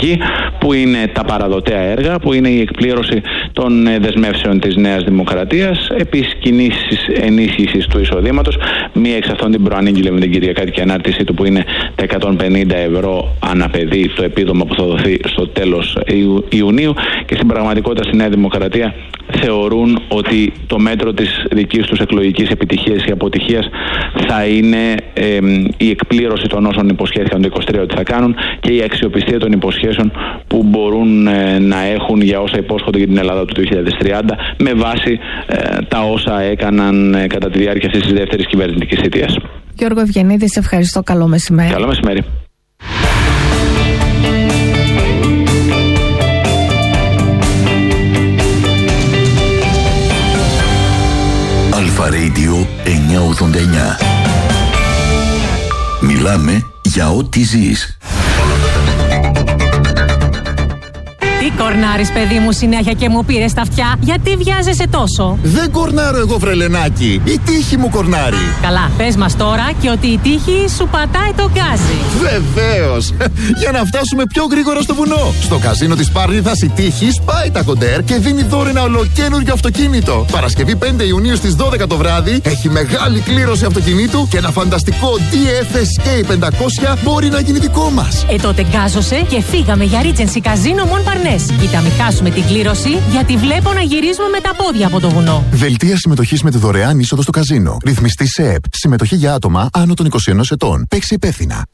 πολιτική, που είναι τα παραδοτέα έργα, που είναι η εκπλήρωση των δεσμεύσεων της Νέας Δημοκρατίας, επίσης κινήσεις ενίσχυσης του εισοδήματος, μία εξ αυτών την προανήγγειλε με την Κυριακάτικη ανάρτησή του, που είναι τα 150 ευρώ ανά παιδί, το επίδομα που θα δοθεί στο τέλος Ιουνίου. Και στην πραγματικότητα στη Νέα Δημοκρατία θεωρούν ότι το μέτρο της δικής τους εκλογικής επιτυχίας ή αποτυχίας θα είναι η εκπλήρωση των όσων υποσχέθηκαν το 23 ότι θα κάνουν και η αξιοπιστία των υποσχέσεων που μπορούν να έχουν για όσα υπόσχονται για την Ελλάδα του 2030, με βάση τα όσα έκαναν κατά τη διάρκεια αυτής της δεύτερης κυβερνητικής θητείας. Γιώργο Ευγενίδη, σε ευχαριστώ. Καλό μεσημέρι. Καλό μεσημέρι. Αλφα Radio 989. Μιλάμε για ό,τι ζεις. Τι κορνάρεις, παιδί μου, συνέχεια και μου πήρες τα αυτιά? Γιατί βιάζεσαι τόσο? Δεν κορνάρω εγώ, βρελενάκι. Η τύχη μου κορνάρει. Καλά, πες μας τώρα και ότι η τύχη σου πατάει το γκάζι. Βεβαίως. Για να φτάσουμε πιο γρήγορα στο βουνό. Στο καζίνο της Πάρνηθας η τύχη σπάει τα κοντέρ και δίνει δώρο ένα ολοκαίνουργιο αυτοκίνητο. Παρασκευή 5 Ιουνίου στις 12 το βράδυ έχει μεγάλη κλήρωση αυτοκινήτου και ένα φανταστικό DFSK 500 μπορεί να γίνει δικό μας. Τότε γκάζωσε και φύγαμε για Regency Casino Mon Parnes. Κοίτα, μην χάσουμε την κλήρωση, γιατί βλέπω να γυρίζουμε με τα πόδια από το βουνό. Δελτία συμμετοχής με τη δωρεάν είσοδο στο καζίνο. Ρυθμιστή σε ΕΠ. Συμμετοχή για άτομα άνω των 21 ετών. Παίξει υπεύθυνα.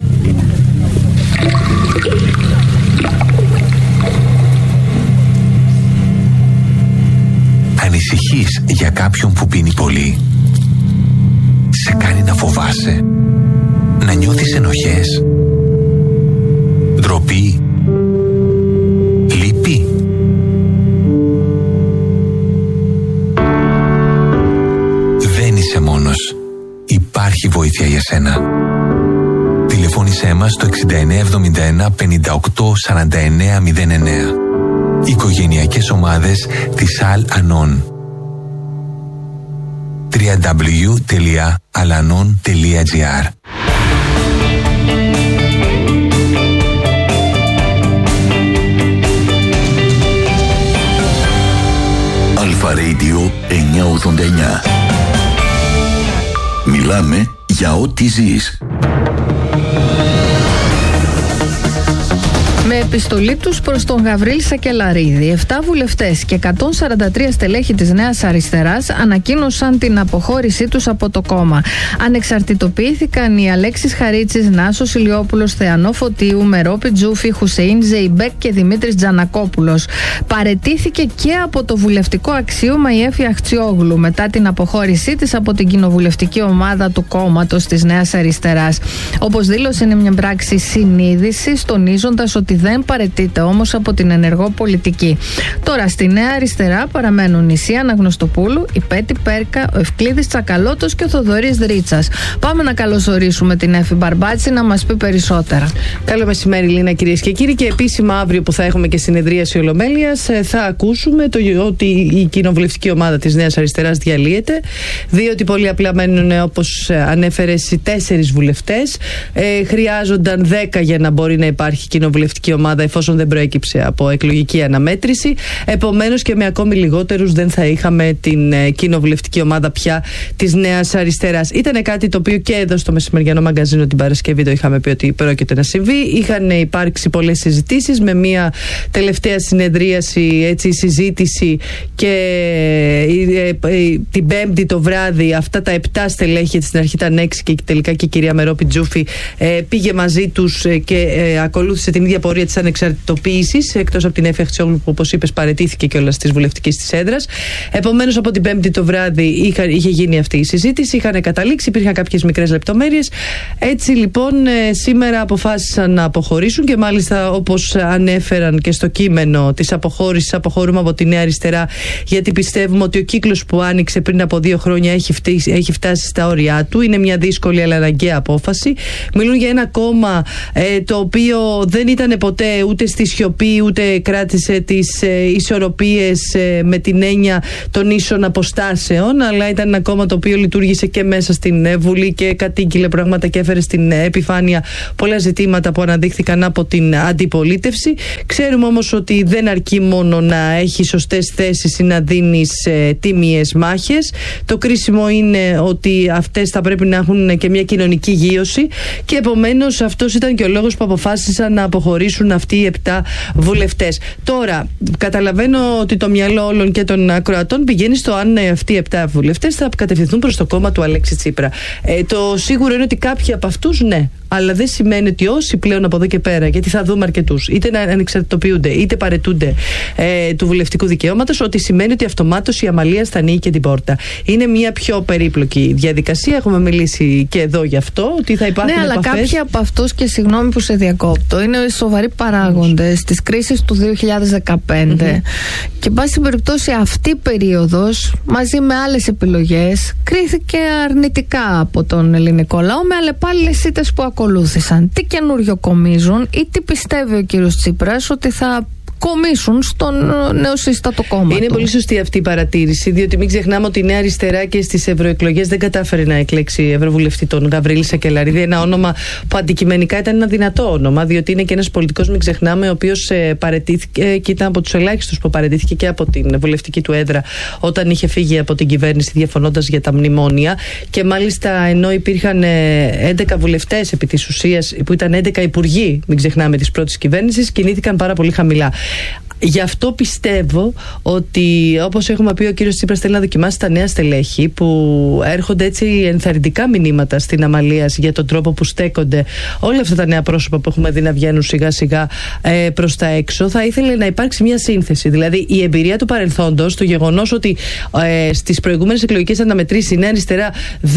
Ανησυχείς για κάποιον που πίνει πολύ? Σε κάνει να φοβάσαι? Να νιώθεις ενοχές? Ντροπή? Λύπη? Δεν είσαι μόνος. Υπάρχει βοήθεια για σένα. Τηλεφώνησέ μας στο 6971 58 49 09. Οικογενειακές ομάδες της Al-Anon. www.alanon.gr. Αλφα Radio 989. Μιλάμε για ό,τι ζεις. Με επιστολή τους προς τον Γαβρίλ Σακελαρίδη, 7 βουλευτές και 143 στελέχη της Νέας Αριστεράς ανακοίνωσαν την αποχώρησή τους από το κόμμα. Ανεξαρτητοποιήθηκαν οι Αλέξης Χαρίτσης, Νάσος Ηλιόπουλος, Θεανό Φωτίου, Μερόπη Τζούφη, Χουσεΐν Ζεϊμπέκ και Δημήτρης Τζανακόπουλος. Παραιτήθηκε και από το βουλευτικό αξίωμα η Έφη Αχτσιόγλου μετά την αποχώρησή της από την κοινοβουλευτική ομάδα του κόμματος της Νέας Αριστεράς. Όπως δήλωσε, είναι μια πράξη συνείδησης, τονίζοντας ότι δεν παραιτείται όμως από την ενεργό πολιτική. Τώρα στη Νέα Αριστερά παραμένουν η Σία Αναγνωστοπούλου, η Πέτη Πέρκα, ο Ευκλήδης Τσακαλώτος και ο Θοδωρής Δρίτσας. Πάμε να καλωσορίσουμε την Έφη Μπαρμπάτση να μας πει περισσότερα. Καλό μεσημέρι, Λίνα, κυρίες και κύριοι. Και επίσημα αύριο που θα έχουμε και συνεδρίαση Ολομέλειας θα ακούσουμε ότι η κοινοβουλευτική ομάδα της Νέας Αριστεράς διαλύεται, διότι πολύ απλά μένουν, όπως ανέφερες, οι 4 βουλευτές. Χρειάζονταν 10 για να μπορεί να υπάρχει κοινοβουλευτική ομάδα, εφόσον δεν προέκυψε από εκλογική αναμέτρηση. Επομένως και με ακόμη λιγότερους δεν θα είχαμε την κοινοβουλευτική ομάδα πια της Νέας Αριστεράς. Ήταν κάτι το οποίο και εδώ στο μεσημεριανό μαγκαζίνο την Παρασκευή το είχαμε πει ότι πρόκειται να συμβεί. Είχαν υπάρξει πολλές συζητήσεις, με μια τελευταία συνεδρίαση, έτσι, συζήτηση, και την Πέμπτη το βράδυ αυτά τα 7 στελέχη, στην αρχή ήταν 6 και τελικά και η κυρία Μερόπη Τζούφη πήγε μαζί τους και ακολούθησε την ίδια πορεία της ανεξαρτητοποίησης, εκτός από την Έφη Αχτσιόγλου που, όπως είπες, παραιτήθηκε κιόλας της βουλευτικής της έδρας. Επομένως, από την Πέμπτη το βράδυ είχε γίνει αυτή η συζήτηση, είχαν καταλήξει, υπήρχαν κάποιες μικρές λεπτομέρειες. Έτσι λοιπόν, σήμερα αποφάσισαν να αποχωρήσουν και μάλιστα, όπως ανέφεραν και στο κείμενο της αποχώρησης, αποχωρούμε από τη Νέα Αριστερά γιατί πιστεύουμε ότι ο κύκλος που άνοιξε πριν από 2 χρόνια έχει φτάσει στα όρια του. Είναι μια δύσκολη αλλά αναγκαία απόφαση. Μιλούν για ένα κόμμα το οποίο δεν ήταν ποτέ ούτε στη σιωπή, ούτε κράτησε τις ισορροπίες με την έννοια των ίσων αποστάσεων, αλλά ήταν ένα κόμμα το οποίο λειτουργήσε και μέσα στην Βουλή και κατήγγειλε πράγματα και έφερε στην επιφάνεια πολλά ζητήματα που αναδείχθηκαν από την αντιπολίτευση. Ξέρουμε όμως ότι δεν αρκεί μόνο να έχει σωστές θέσεις ή να δίνεις τίμιες μάχες. Το κρίσιμο είναι ότι αυτές θα πρέπει να έχουν και μια κοινωνική γείωση, και επομένως αυτός ήταν και ο λόγος που αποφάσισαν να αποχωρήσουν αυτοί οι 7 βουλευτές. Τώρα, καταλαβαίνω ότι το μυαλό όλων και των ακροατών πηγαίνει στο αν αυτοί οι 7 βουλευτές θα κατευθυνθούν προς το κόμμα του Αλέξη Τσίπρα. Το σίγουρο είναι ότι κάποιοι από αυτούς ναι, αλλά δεν σημαίνει ότι όσοι πλέον από εδώ και πέρα, γιατί θα δούμε αρκετούς, είτε να ανεξαρτητοποιούνται είτε παραιτούνται του βουλευτικού δικαιώματος, ότι σημαίνει ότι αυτομάτως η αμαλίας θα ανοίγει και την πόρτα. Είναι μια πιο περίπλοκη διαδικασία. Έχουμε μιλήσει και εδώ γι' αυτό, ότι θα υπάρχουν επαφές. Ναι, αλλά κάποιοι από αυτούς, και συγγνώμη που σε διακόπτω, είναι σοβαροί παράγοντες της κρίσης του 2015. Και εν πάση περιπτώσει αυτή η περίοδος, μαζί με άλλες επιλογές, κρίθηκε αρνητικά από τον ελληνικό λαό, με αλλεπάλληλες ήττες που ακολούθησαν. Τι καινούριο κομίζουν ή τι πιστεύει ο κύριος Τσίπρας ότι θα κομίσουν στον νεοσύστατο κόμμα Είναι του? πολύ σωστή αυτή η παρατήρηση, διότι μην ξεχνάμε ότι η Νέα Αριστερά και στις ευρωεκλογές δεν κατάφερε να εκλέξει ευρωβουλευτή τον Γαβρίλη Σακελαρίδη. Ένα όνομα που αντικειμενικά ήταν ένα δυνατό όνομα, διότι είναι και ένας πολιτικός, μην ξεχνάμε, ο οποίος παραιτήθηκε και ήταν από τους ελάχιστους που παραιτήθηκε και από την βουλευτική του έδρα όταν είχε φύγει από την κυβέρνηση, διαφωνώντας για τα μνημόνια. Και μάλιστα ενώ υπήρχαν 11 βουλευτές επί της ουσίας, που ήταν 11 υπουργοί, μην ξεχνάμε, της πρώτης κυβέρνησης, κινήθηκαν πάρα πολύ χαμηλά. Γι' αυτό πιστεύω ότι, όπως έχουμε πει, ο κύριος Τσίπρας θέλει να δοκιμάσει τα νέα στελέχη που έρχονται έτσι ενθαρρυντικά μηνύματα στην Αμαλίας για τον τρόπο που στέκονται όλα αυτά τα νέα πρόσωπα που έχουμε δει να βγαίνουν σιγά σιγά προς τα έξω. Θα ήθελε να υπάρξει μια σύνθεση. Δηλαδή η εμπειρία του παρελθόντος, το γεγονός ότι στις προηγούμενες εκλογικές αναμετρήσεις η Νέα Αριστερά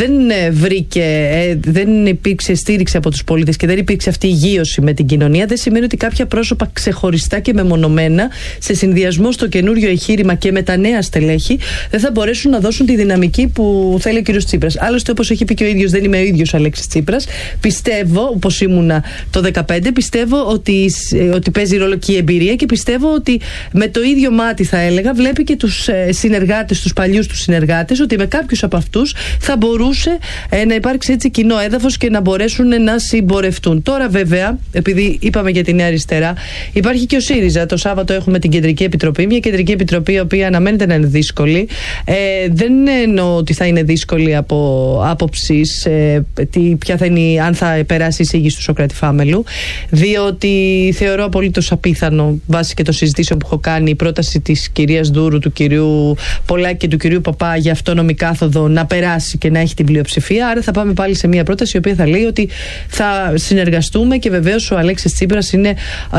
δεν υπήρξε στήριξη από τους πολίτες και δεν υπήρξε αυτή η γείωση με την κοινωνία, δεν σημαίνει ότι κάποια πρόσωπα ξεχωριστά και μεμονωμένα, σε συνδυασμό στο καινούριο εγχείρημα και με τα νέα στελέχη, δεν θα μπορέσουν να δώσουν τη δυναμική που θέλει ο κύριος Τσίπρας. Άλλωστε, όπως έχει πει και ο ίδιος, δεν είμαι ο ίδιος Αλέξης Τσίπρας. Πιστεύω, όπως ήμουνα το 2015, πιστεύω ότι παίζει ρόλο και η εμπειρία, και πιστεύω ότι με το ίδιο μάτι, θα έλεγα, βλέπει και τους συνεργάτες, τους παλιούς τους συνεργάτες, ότι με κάποιους από αυτούς θα μπορούσε να υπάρξει έτσι κοινό έδαφος και να μπορέσουν να συμπορευτούν. Τώρα, βέβαια, επειδή είπαμε για τη Νέα Αριστερά, υπάρχει και ο ΣΥΡΙΖΑ. Το Σάββατο έχουμε την Κεντρική Επιτροπή, μια Κεντρική Επιτροπή η οποία αναμένεται να είναι δύσκολη. Δεν εννοώ ότι θα είναι δύσκολη από άποψης ποια θα είναι, αν θα περάσει η εισήγηση του Σωκράτη Φάμελου, διότι θεωρώ απολύτως απίθανο, βάσει και των συζητήσεων που έχω κάνει, η πρόταση της κυρίας Δούρου, του κυρίου Πολάκη και του κυρίου Παπά για αυτόνομη κάθοδο να περάσει και να έχει την πλειοψηφία. Άρα θα πάμε πάλι σε μια πρόταση η οποία θα λέει ότι θα συνεργαστούμε, και βεβαίως ο Αλέξης Τσίπρας είναι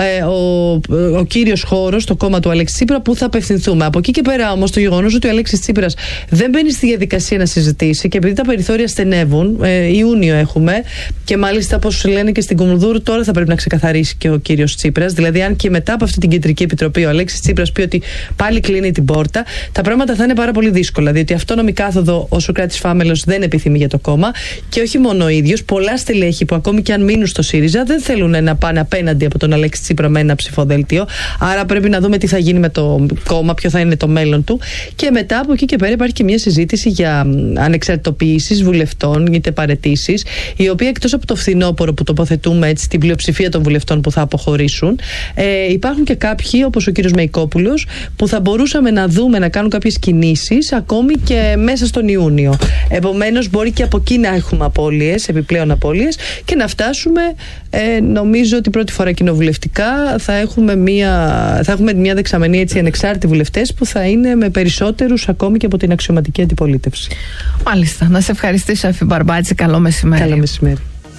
ο κύριος χώρος, το κόμμα του Αλέξη Τσίπρα, που θα απευθυνθούμε. Από εκεί και πέρα όμως, το γεγονός ότι ο Αλέξης Τσίπρας δεν μπαίνει στη διαδικασία να συζητήσει, και επειδή τα περιθώρια στενεύουν, Ιούνιο έχουμε, και μάλιστα, όπως λένε και στην Κουμουνδούρου, τώρα θα πρέπει να ξεκαθαρίσει και ο κύριος Τσίπρας. Δηλαδή, αν και μετά από αυτή την Κεντρική Επιτροπή ο Αλέξης Τσίπρας πει ότι πάλι κλείνει την πόρτα, τα πράγματα θα είναι πάρα πολύ δύσκολα. Διότι αυτόνομη κάθοδο ο Σωκράτης Φάμελος δεν επιθυμεί για το κόμμα, και όχι μόνο ο ίδιος. Πολλά στελέχη που ακόμη και αν μείνουν στο ΣΥΡΙΖΑ δεν θέλουν να πάνε απέναντι από τον Αλέξη Τσίπρα με ένα ψηφοδέλτιο. Άρα πρέπει να δούμε τι θα γίνει με το κόμμα, ποιο θα είναι το μέλλον του. Και μετά από εκεί και πέρα υπάρχει και μια συζήτηση για ανεξαρτητοποιήσεις βουλευτών, είτε παραιτήσεις, η οποία, εκτός από το φθινόπωρο που τοποθετούμε έτσι την πλειοψηφία των βουλευτών που θα αποχωρήσουν, υπάρχουν και κάποιοι, όπως ο κύριος Μεϊκόπουλος, που θα μπορούσαμε να δούμε να κάνουν κάποιες κινήσεις ακόμη και μέσα στον Ιούνιο. Επομένως, μπορεί και από εκεί να έχουμε απώλειες, επιπλέον απώλειες, και να φτάσουμε, νομίζω ότι πρώτη φορά κοινοβουλευτικά θα έχουμε μια δεξαμενή έτσι ανεξάρτητοι βουλευτές που θα είναι με περισσότερους ακόμη και από την αξιωματική αντιπολίτευση. Μάλιστα. Να σε ευχαριστήσω, Εφη Μπαρμπάτση. Καλό μεσημέρι. Καλό μεσημέρι.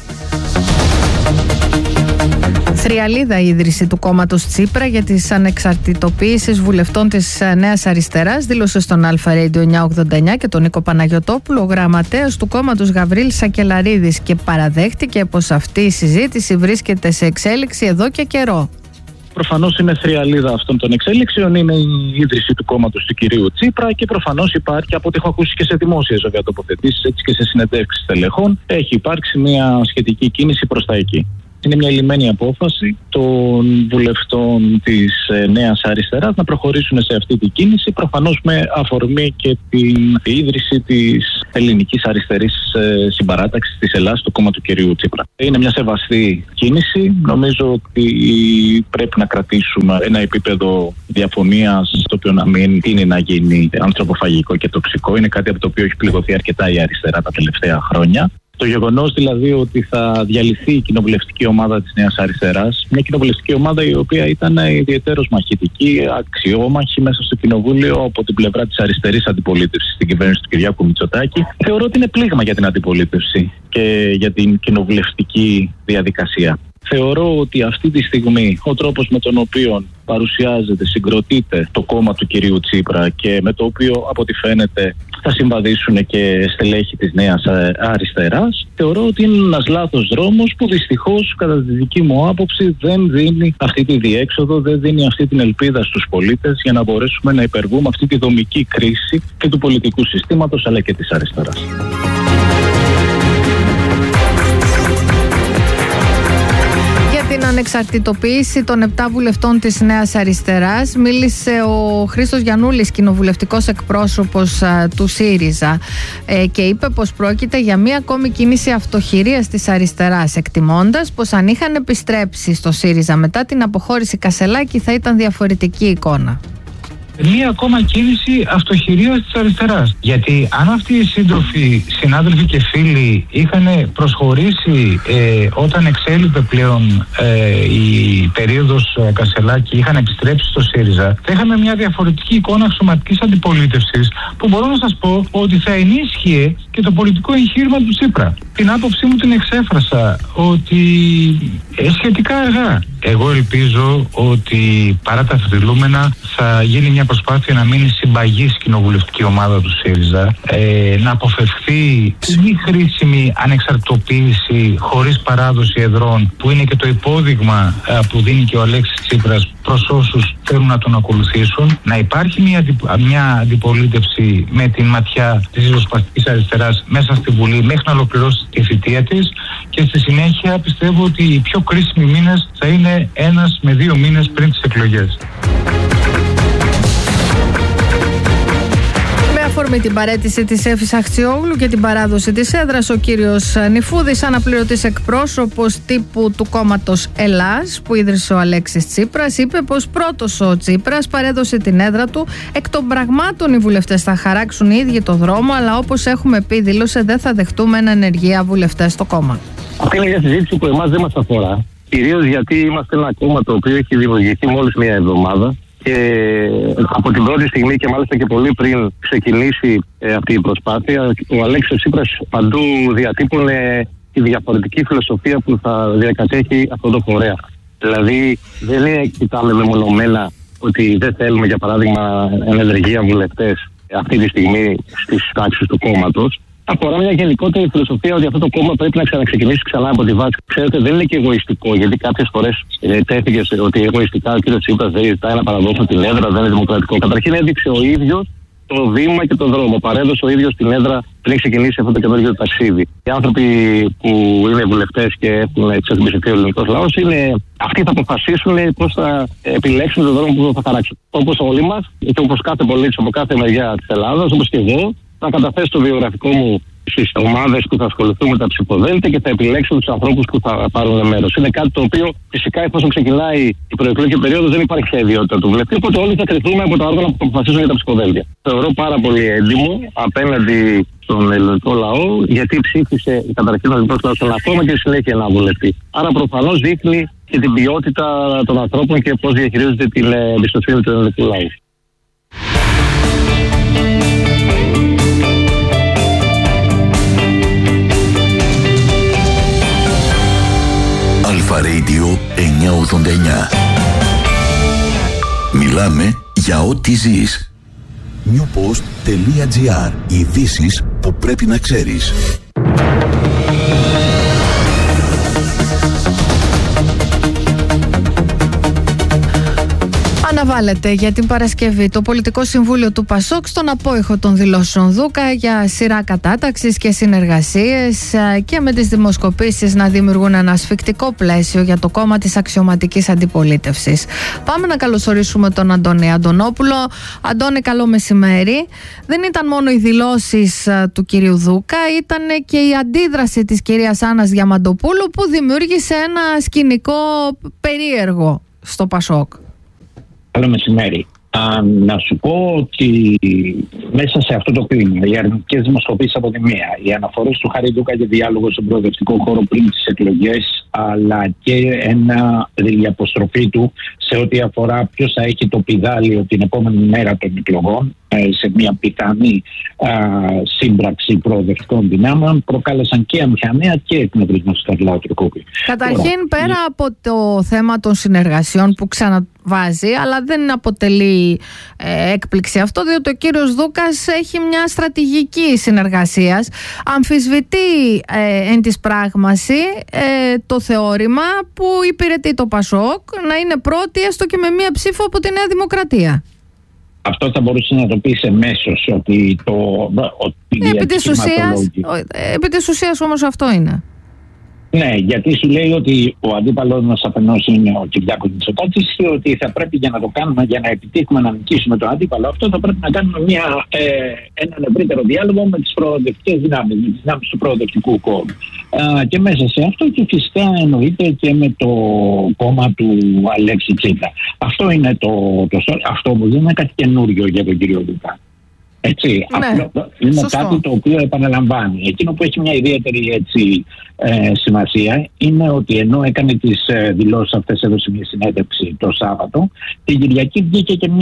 Θριαλίδα η ίδρυση του κόμματος Τσίπρα για τις ανεξαρτητοποιήσεις βουλευτών της Νέας Αριστεράς, δήλωσε στον Αλφα Radio 989 και τον Νίκο Παναγιωτόπουλο ο γραμματέας του κόμματος Γαβρίλ Σακελαρίδης, και παραδέχτηκε πως αυτή η συζήτηση βρίσκεται σε εξέλιξη εδώ και καιρό. Προφανώς είναι θριαλίδα αυτών των εξέλιξεων, είναι η ίδρυση του κόμματος του κυρίου Τσίπρα, και προφανώς υπάρχει, από ό,τι έχω ακούσει και σε δημόσιες βέβαια τοποθετήσεις, έτσι και σε συνεντεύξεις στελεχών, έχει υπάρξει μια σχετική κίνηση προς τα εκεί. Είναι μια λυμμένη απόφαση των βουλευτών της Νέας Αριστεράς να προχωρήσουν σε αυτή την κίνηση, προφανώς με αφορμή και την ίδρυση της Ελληνικής Αριστερής Συμπαράταξης της Ελλάδας, το κόμμα του κυρίου Τσίπρα. Είναι μια σεβαστή κίνηση. Νομίζω ότι πρέπει να κρατήσουμε ένα επίπεδο διαφωνίας, το οποίο να μην είναι να γίνει ανθρωποφαγικό και τοξικό. Είναι κάτι από το οποίο έχει πληγωθεί αρκετά η αριστερά τα τελευταία χρόνια. Το γεγονός δηλαδή ότι θα διαλυθεί η κοινοβουλευτική ομάδα της Νέας Αριστεράς, μια κοινοβουλευτική ομάδα η οποία ήταν ιδιαιτέρως μαχητική, αξιόμαχη μέσα στο κοινοβούλιο από την πλευρά της αριστερής αντιπολίτευσης στην κυβέρνηση του Κυριάκου Μητσοτάκη, θεωρώ ότι είναι πλήγμα για την αντιπολίτευση και για την κοινοβουλευτική διαδικασία. Θεωρώ ότι αυτή τη στιγμή ο τρόπος με τον οποίο παρουσιάζεται, συγκροτείται το κόμμα του κυρίου Τσίπρα και με το οποίο από ό,τι φαίνεται θα συμβαδίσουν και στελέχη της Νέας Αριστεράς, θεωρώ ότι είναι ένας λάθος δρόμος που δυστυχώς κατά τη δική μου άποψη δεν δίνει αυτή τη διέξοδο, δεν δίνει αυτή την ελπίδα στους πολίτες για να μπορέσουμε να υπερβούμε αυτή τη δομική κρίση και του πολιτικού συστήματος αλλά και της αριστεράς. Την ανεξαρτητοποίηση των 7 βουλευτών της Νέας Αριστεράς μίλησε ο Χρήστος Γιαννούλης, κοινοβουλευτικός εκπρόσωπος του ΣΥΡΙΖΑ, και είπε πως πρόκειται για μία ακόμη κίνηση αυτοχειρίας της αριστεράς, εκτιμώντας πως αν είχαν επιστρέψει στο ΣΥΡΙΖΑ μετά την αποχώρηση Κασελάκη θα ήταν διαφορετική εικόνα. Μία ακόμα κίνηση αυτοχειρίας της αριστεράς. Γιατί αν αυτοί οι σύντροφοι, συνάδελφοι και φίλοι είχαν προσχωρήσει όταν εξέλιπε πλέον η περίοδος Κασελάκη, είχαν επιστρέψει στο ΣΥΡΙΖΑ, θα είχαμε μια διαφορετική εικόνα αξιωματικής αντιπολίτευσης που μπορώ να σας πω ότι θα ενίσχυε και το πολιτικό εγχείρημα του Τσίπρα. Την άποψή μου την εξέφρασα ότι σχετικά αργά. Εγώ ελπίζω ότι παρά τα αφιτελούμενα θα γίνει μια προσπάθεια να μείνει συμπαγής κοινοβουλευτική ομάδα του ΣΥΡΙΖΑ, να αποφευχθεί μη χρήσιμη ανεξαρτητοποίηση χωρίς παράδοση εδρών, που είναι και το υπόδειγμα που δίνει και ο Αλέξης Τσίπρας προς όσους θέλουν να τον ακολουθήσουν, να υπάρχει μια αντιπολίτευση με την ματιά της ριζοσπαστικής αριστεράς μέσα στη Βουλή μέχρι να ολοκληρώσει τη θητεία της, και στη συνέχεια πιστεύω ότι οι πιο κρίσιμοι μήνες θα είναι 1 με 2 μήνες πριν τις εκλογές. Με την παραίτηση της Εύης Αχτσιόγλου και την παράδοση της έδρας, ο κύριος Νηφούδης, αναπληρωτής εκπρόσωπος τύπου του κόμματος Ελλάς που ίδρυσε ο Αλέξης Τσίπρας, είπε πως πρώτος ο Τσίπρας παρέδωσε την έδρα του. Εκ των πραγμάτων οι βουλευτές θα χαράξουν οι ίδιοι το δρόμο, αλλά όπως έχουμε πει, δήλωσε, δεν θα δεχτούμε εν ενεργεία βουλευτές στο κόμμα. Αυτή είναι μια συζήτηση που εμάς δεν μας αφορά. Κυρίως γιατί είμαστε ένα κόμμα το οποίο έχει δημιουργηθεί μόλις μία εβδομάδα. Και από την πρώτη στιγμή και μάλιστα και πολύ πριν ξεκινήσει αυτή η προσπάθεια, ο Αλέξης Τσίπρας παντού διατύπωνε τη διαφορετική φιλοσοφία που θα διακατέχει αυτό το φορέα. Δηλαδή δεν κοιτάμε μεμονωμένα ότι δεν θέλουμε για παράδειγμα ενεργεία βουλευτές αυτή τη στιγμή στις τάξεις του κόμματος. Αφορά μια γενικότερη φιλοσοφία ότι αυτό το κόμμα πρέπει να ξαναξεκινήσει ξανά από τη βάση. Ξέρετε, δεν είναι και εγωιστικό, γιατί κάποιες φορές τέθηκε ότι εγωιστικά ο κ. Τσίπρας δεν ζητάει να παραδώσουν την έδρα, δεν είναι δημοκρατικό. Καταρχήν έδειξε ο ίδιος το βήμα και το δρόμο. Παρέδωσε ο ίδιος την έδρα πριν ξεκινήσει αυτό το καινούργιο ταξίδι. Οι άνθρωποι που είναι βουλευτές και έχουν εξασφαλιστεί ο ελληνικός λαός, αυτοί θα αποφασίσουν πώς θα επιλέξουν τον δρόμο που θα χαράξουν. Όπως όλοι μας και όπως κάθε πολίτης από κάθε μεριά της Ελλάδας, όπως και εγώ, θα καταθέσω το βιογραφικό μου στις ομάδες που θα ασχοληθούν με τα ψηφοδέλτια και θα επιλέξω τους ανθρώπους που θα πάρουν μέρος. Είναι κάτι το οποίο φυσικά εφόσον ξεκινάει η προεκλογική περίοδος δεν υπάρχει πια ιδιότητα του βουλευτή, οπότε όλοι θα κρυθούμε από τα όργανα που θα αποφασίσουν για τα ψηφοδέλτια. Θεωρώ πάρα πολύ έντιμο απέναντι στον ελληνικό λαό, γιατί ψήφισε καταρχήν ο ελληνικός λαός ένα κόμμα και συνέχεια ένα βουλευτή. Άρα προφανώς δείχνει και την ποιότητα των ανθρώπων και πώς διαχειρίζονται την εμπιστοσύνη του ελληνικού λαού. Αλφα Radio 989. Μιλάμε για ό,τι ζεις. newpost.gr. Ειδήσεις που πρέπει να ξέρεις. Αναβάλλεται για την Παρασκευή το Πολιτικό Συμβούλιο του ΠΑΣΟΚ στον απόϊχο των δηλώσεων Δούκα για σειρά κατάταξης και συνεργασίες και με τις δημοσκοπήσεις να δημιουργούν ένα ασφικτικό πλαίσιο για το κόμμα της αξιωματικής αντιπολίτευσης. Πάμε να καλωσορίσουμε τον Αντώνη Αντωνόπουλο. Αντώνη, καλό μεσημέρι. Δεν ήταν μόνο οι δηλώσεις του κυρίου Δούκα, ήταν και η αντίδραση της κυρίας Άννας Διαμαντοπούλου που δημιούργησε ένα σκηνικό περίεργο στο ΠΑΣΟΚ. Καλό μεσημέρι. Να σου πω ότι μέσα σε αυτό το κλίμα, οι αρνητικές δημοσκοπήσεις από τη μία, οι αναφορές του Χάρη Δούκα για διάλογο στον προοδευτικό χώρο πριν τις εκλογές, αλλά και η αποστροφή του σε ό,τι αφορά ποιος θα έχει το πηδάλιο την επόμενη μέρα των εκλογών, σε μια πιθανή σύμπραξη προοδευτικών δυνάμεων, προκάλεσαν και αμηχανία και εκνευρισμό στο Καρλάου Τρικούπη. Καταρχήν, πέρα από το θέμα των συνεργασιών που ξαναβάζει, αλλά δεν αποτελεί έκπληξη αυτό, διότι ο κύριος Δούκας έχει μια στρατηγική συνεργασίας. Αμφισβητεί εν της πράγμαση το θεώρημα που υπηρετεί το ΠΑΣΟΚ να είναι πρώτη έστω και με μία ψήφο από τη Νέα Δημοκρατία. Αυτό θα μπορούσε να το πει εμέσως ότι επί της ουσίας όμως αυτό είναι. Ναι, γιατί σου λέει ότι ο αντίπαλος μας αφενός είναι ο Κυριάκος Μητσοτάκης και ότι θα πρέπει για να το κάνουμε, για να επιτύχουμε να νικήσουμε τον αντίπαλο αυτό, θα πρέπει να κάνουμε έναν ευρύτερο διάλογο με τις προοδευτικές δυνάμεις, με τις δυνάμεις του προοδευτικού κόμματου. Και μέσα σε αυτό και φυσικά εννοείται και με το κόμμα του Αλέξη Τσίπρα. Αυτό είναι αυτό όμως δεν είναι κάτι καινούριο για τον κύριο Δούκα. Έτσι, ναι, αυτό είναι κάτι το οποίο επαναλαμβάνει. Εκείνο που έχει μια ιδιαίτερη σημασία είναι ότι ενώ έκανε τις δηλώσεις αυτές, έδωσε μια συνέντευξη το Σάββατο, την Κυριακή βγήκε και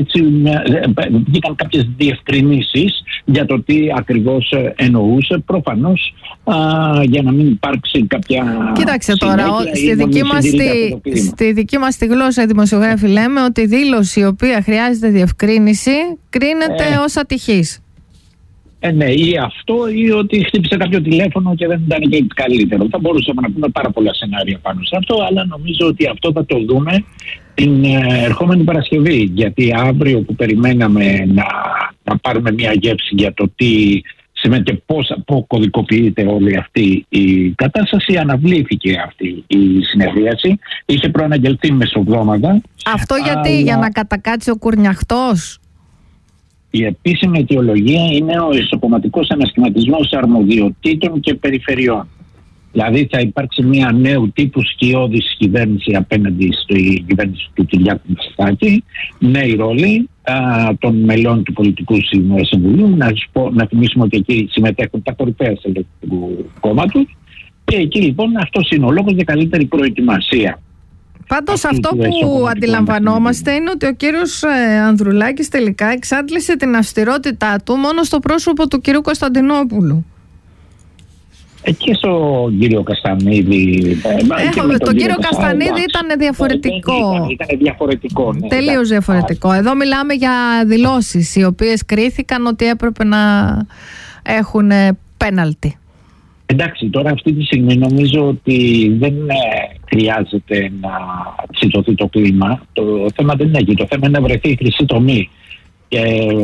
βγήκαν κάποιες διευκρινήσεις για το τι ακριβώς εννοούσε, προφανώς για να μην υπάρξει κάποια... Κοίταξε τώρα, στη δική μας τη γλώσσα οι δημοσιογράφοι λέμε ότι η δήλωση η οποία χρειάζεται διευκρίνηση κρίνεται ως ατυχής. Ναι, ή αυτό ή ότι χτύπησε κάποιο τηλέφωνο και δεν ήταν και καλύτερο. Θα μπορούσαμε να πούμε πάρα πολλά σενάρια πάνω σε αυτό, αλλά νομίζω ότι αυτό θα το δούμε την ερχόμενη Παρασκευή. Γιατί αύριο που περιμέναμε να πάρουμε μια γεύση για το τι σημαίνει και πώς κωδικοποιείται όλη αυτή η κατάσταση, αναβλήθηκε αυτή η συνεδρίαση. Είχε προαναγγελθεί μεσοβδόμαδα. Αυτό γιατί, για να κατακάτσει ο κουρνιαχτός? Η επίσημη αιτιολογία είναι ο ισοκομματικός ανασχηματισμός αρμοδιοτήτων και περιφερειών. Δηλαδή θα υπάρξει μια νέου τύπου σκιώδης κυβέρνηση απέναντι στη κυβέρνηση του Κυριάκου Μητσοτάκη, νέοι ρόλοι των μελών του Πολιτικού Συμβουλίου. Να θυμίσουμε ότι εκεί συμμετέχουν τα κορυφαία στελέχη του κόμματος και εκεί λοιπόν αυτός είναι ο λόγος για καλύτερη προετοιμασία. Πάντως αυτό που αντιλαμβανόμαστε είναι ότι ο κύριος Ανδρουλάκης τελικά εξάντλησε την αυστηρότητά του μόνο στο πρόσωπο του κυρίου Κωνσταντινόπουλου. Και στον κύριο Καστανίδη. Τον κύριο Καστανίδη ήταν διαφορετικό. Ήταν διαφορετικό, ναι. Τελείως διαφορετικό. Εδώ μιλάμε για δηλώσεις οι οποίες κρίθηκαν ότι έπρεπε να έχουν πέναλτι. Εντάξει, τώρα αυτή τη στιγμή νομίζω ότι δεν χρειάζεται να ψητωθεί το κλίμα. Το θέμα δεν είναι εκεί. Το θέμα είναι να βρεθεί η χρυσή τομή. Και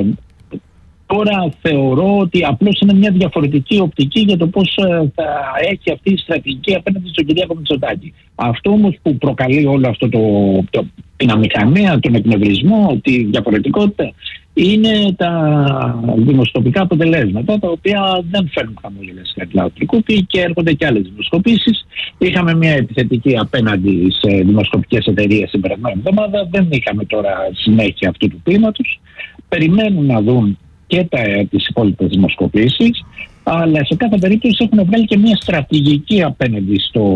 τώρα θεωρώ ότι απλώς είναι μια διαφορετική οπτική για το πώς θα έχει αυτή η στρατηγική απέναντι στον Κυριάκο Μητσοτάκη. Αυτό όμως που προκαλεί όλο αυτό την αμηχανία, τον εκνευρισμό, τη διαφορετικότητα, είναι τα δημοσκοπικά αποτελέσματα, τα οποία δεν φέρνουν χαμόγελες στην Καρλάου Τρικούπη και έρχονται και άλλες δημοσκοπήσεις. Είχαμε μια επιθετική απέναντι σε δημοσκοπικές εταιρείες την περασμένη εβδομάδα. Δεν είχαμε τώρα συνέχεια αυτού του κλίματος. Περιμένουν να δουν και τις υπόλοιπες δημοσκοπήσεις, αλλά σε κάθε περίπτωση έχουν βγάλει και μια στρατηγική απέναντι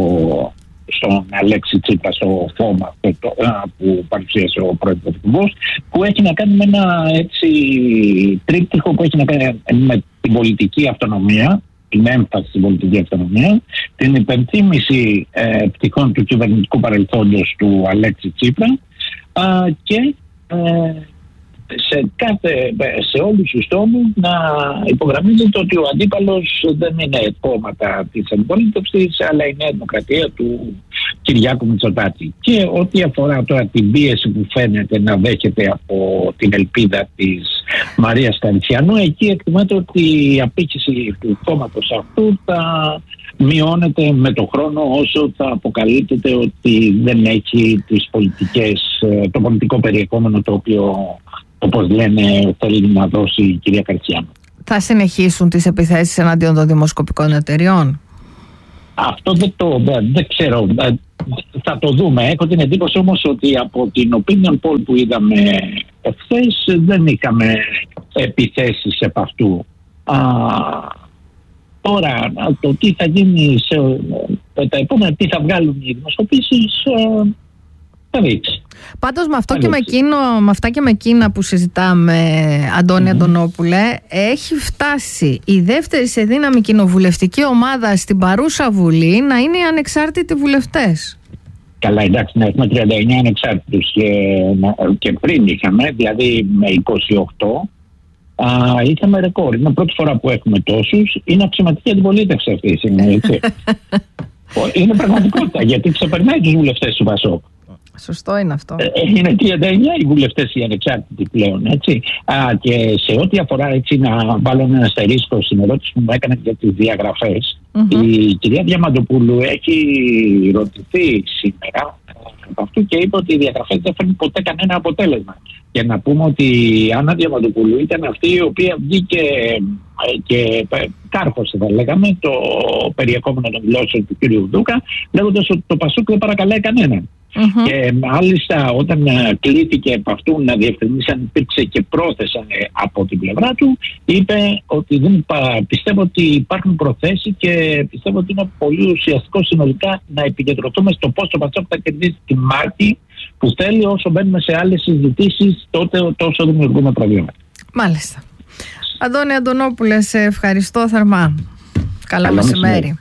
στον Αλέξη Τσίπρα, στο φώμα που παρουσίασε ο Πρωθυπουργός, που έχει να κάνει με ένα τρίπτυχο που έχει να κάνει με την πολιτική αυτονομία, την έμφαση στην πολιτική αυτονομία, την υπενθύμηση πτυχών του κυβερνητικού παρελθόντος του Αλέξη Τσίπρα και σε όλους τους τόμους να υπογραμμίζεται ότι ο αντίπαλος δεν είναι κόμματα της αντιπολίτευσης, αλλά η Νέα Δημοκρατία του Κυριάκου Μητσοτάκη. Και ό,τι αφορά τώρα την πίεση που φαίνεται να δέχεται από την ελπίδα της Μαρίας Καριτσιανού, εκεί εκτιμάται ότι η απήχηση του κόμματος αυτού θα μειώνεται με το χρόνο, όσο θα αποκαλύπτεται ότι δεν έχει το πολιτικό περιεχόμενο το οποίο, όπως λένε, θέλει να δώσει η κυρία Καριτσιανού. Θα συνεχίσουν τις επιθέσεις εναντίον των δημοσκοπικών εταιριών? Αυτό δεν ξέρω. Θα το δούμε. Έχω την εντύπωση όμως ότι από την opinion poll που είδαμε εχθές δεν είχαμε επιθέσεις επ' αυτού. Τώρα το τι θα γίνει τα επόμενα, τι θα βγάλουν οι δημοσκοπήσεις, θα δείξει. Πάντως με αυτά και με εκείνα που συζητάμε, Αντώνη Αντωνόπουλε, έχει φτάσει η δεύτερη σε δύναμη κοινοβουλευτική ομάδα στην παρούσα Βουλή να είναι οι ανεξάρτητοι βουλευτές. Καλά, εντάξει, να έχουμε 39 ανεξάρτητους και πριν είχαμε, δηλαδή με 28, είχαμε ρεκόρ. Είναι πρώτη φορά που έχουμε τόσους. Είναι αξιωματική αντιπολίτευση αυτή η στιγμή, έτσι. Είναι πραγματικότητα, γιατί ξεπερνάει τους βουλευτές του ΠΑΣΟΚ. Σωστό είναι αυτό. Είναι 39 οι βουλευτές οι ανεξάρτητοι πλέον, έτσι. Και σε ό,τι αφορά, έτσι, να βάλω ένα αστερίσκο στην ερώτηση που μου έκανε για τις διαγραφές, η κυρία Διαμαντοπούλου έχει ρωτηθεί σήμερα από αυτού και είπε ότι οι διαγραφές δεν φέρνουν ποτέ κανένα αποτέλεσμα. Και να πούμε ότι η Άννα Διαμαντοπούλου ήταν αυτή η οποία βγήκε και κάρφωσε, θα λέγαμε, το περιεχόμενο των δηλώσεων του κ. Δούκα, λέγοντας ότι το ΠΑΣΟΚ δεν παρακαλάει κανέναν. Και μάλιστα όταν κλήθηκε από αυτού να διευκρινίσει αν υπήρξε και πρόθεση από την πλευρά του, είπε ότι πιστεύω ότι υπάρχουν προθέσεις και πιστεύω ότι είναι πολύ ουσιαστικό συνολικά να επικεντρωθούμε στο πώς το ΠΑΣΟΚ θα κερδίσει τη μάχη που θέλει, όσο μπαίνουμε σε άλλες συζητήσεις, τότε τόσο δημιουργούμε προβλήματα. Μάλιστα. Αντώνη Αντωνόπουλε, σε ευχαριστώ θερμά. Καλό μεσημέρι.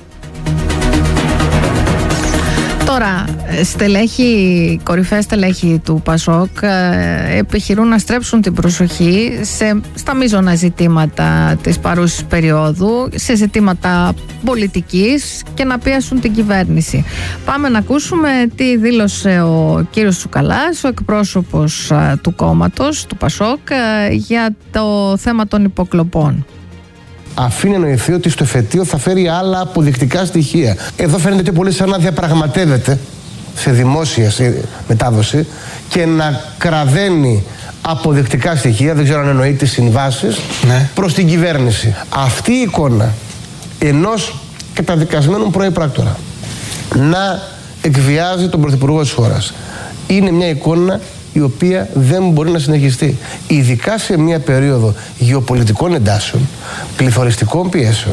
Τώρα, κορυφαία στελέχη του ΠΑΣΟΚ επιχειρούν να στρέψουν την προσοχή στα μείζωνα ζητήματα της παρούσης περίοδου, σε ζητήματα πολιτικής και να πιέσουν την κυβέρνηση. Πάμε να ακούσουμε τι δήλωσε ο κύριος Τσουκαλάς, ο εκπρόσωπος του κόμματος, του ΠΑΣΟΚ, για το θέμα των υποκλοπών. Αφήνει να νοηθεί ότι στο εφετείο θα φέρει άλλα αποδεικτικά στοιχεία. Εδώ φαίνεται πιο πολύ σαν να διαπραγματεύεται σε δημόσια μετάδοση και να κραδένει αποδεικτικά στοιχεία, δεν ξέρω αν εννοεί τις συμβάσεις, προς την κυβέρνηση. Αυτή η εικόνα ενός καταδικασμένου πρώην-πράκτορα να εκβιάζει τον Πρωθυπουργό της χώρας είναι μια εικόνα η οποία δεν μπορεί να συνεχιστεί. Ειδικά σε μια περίοδο γεωπολιτικών εντάσεων, πληθωριστικών πιέσεων.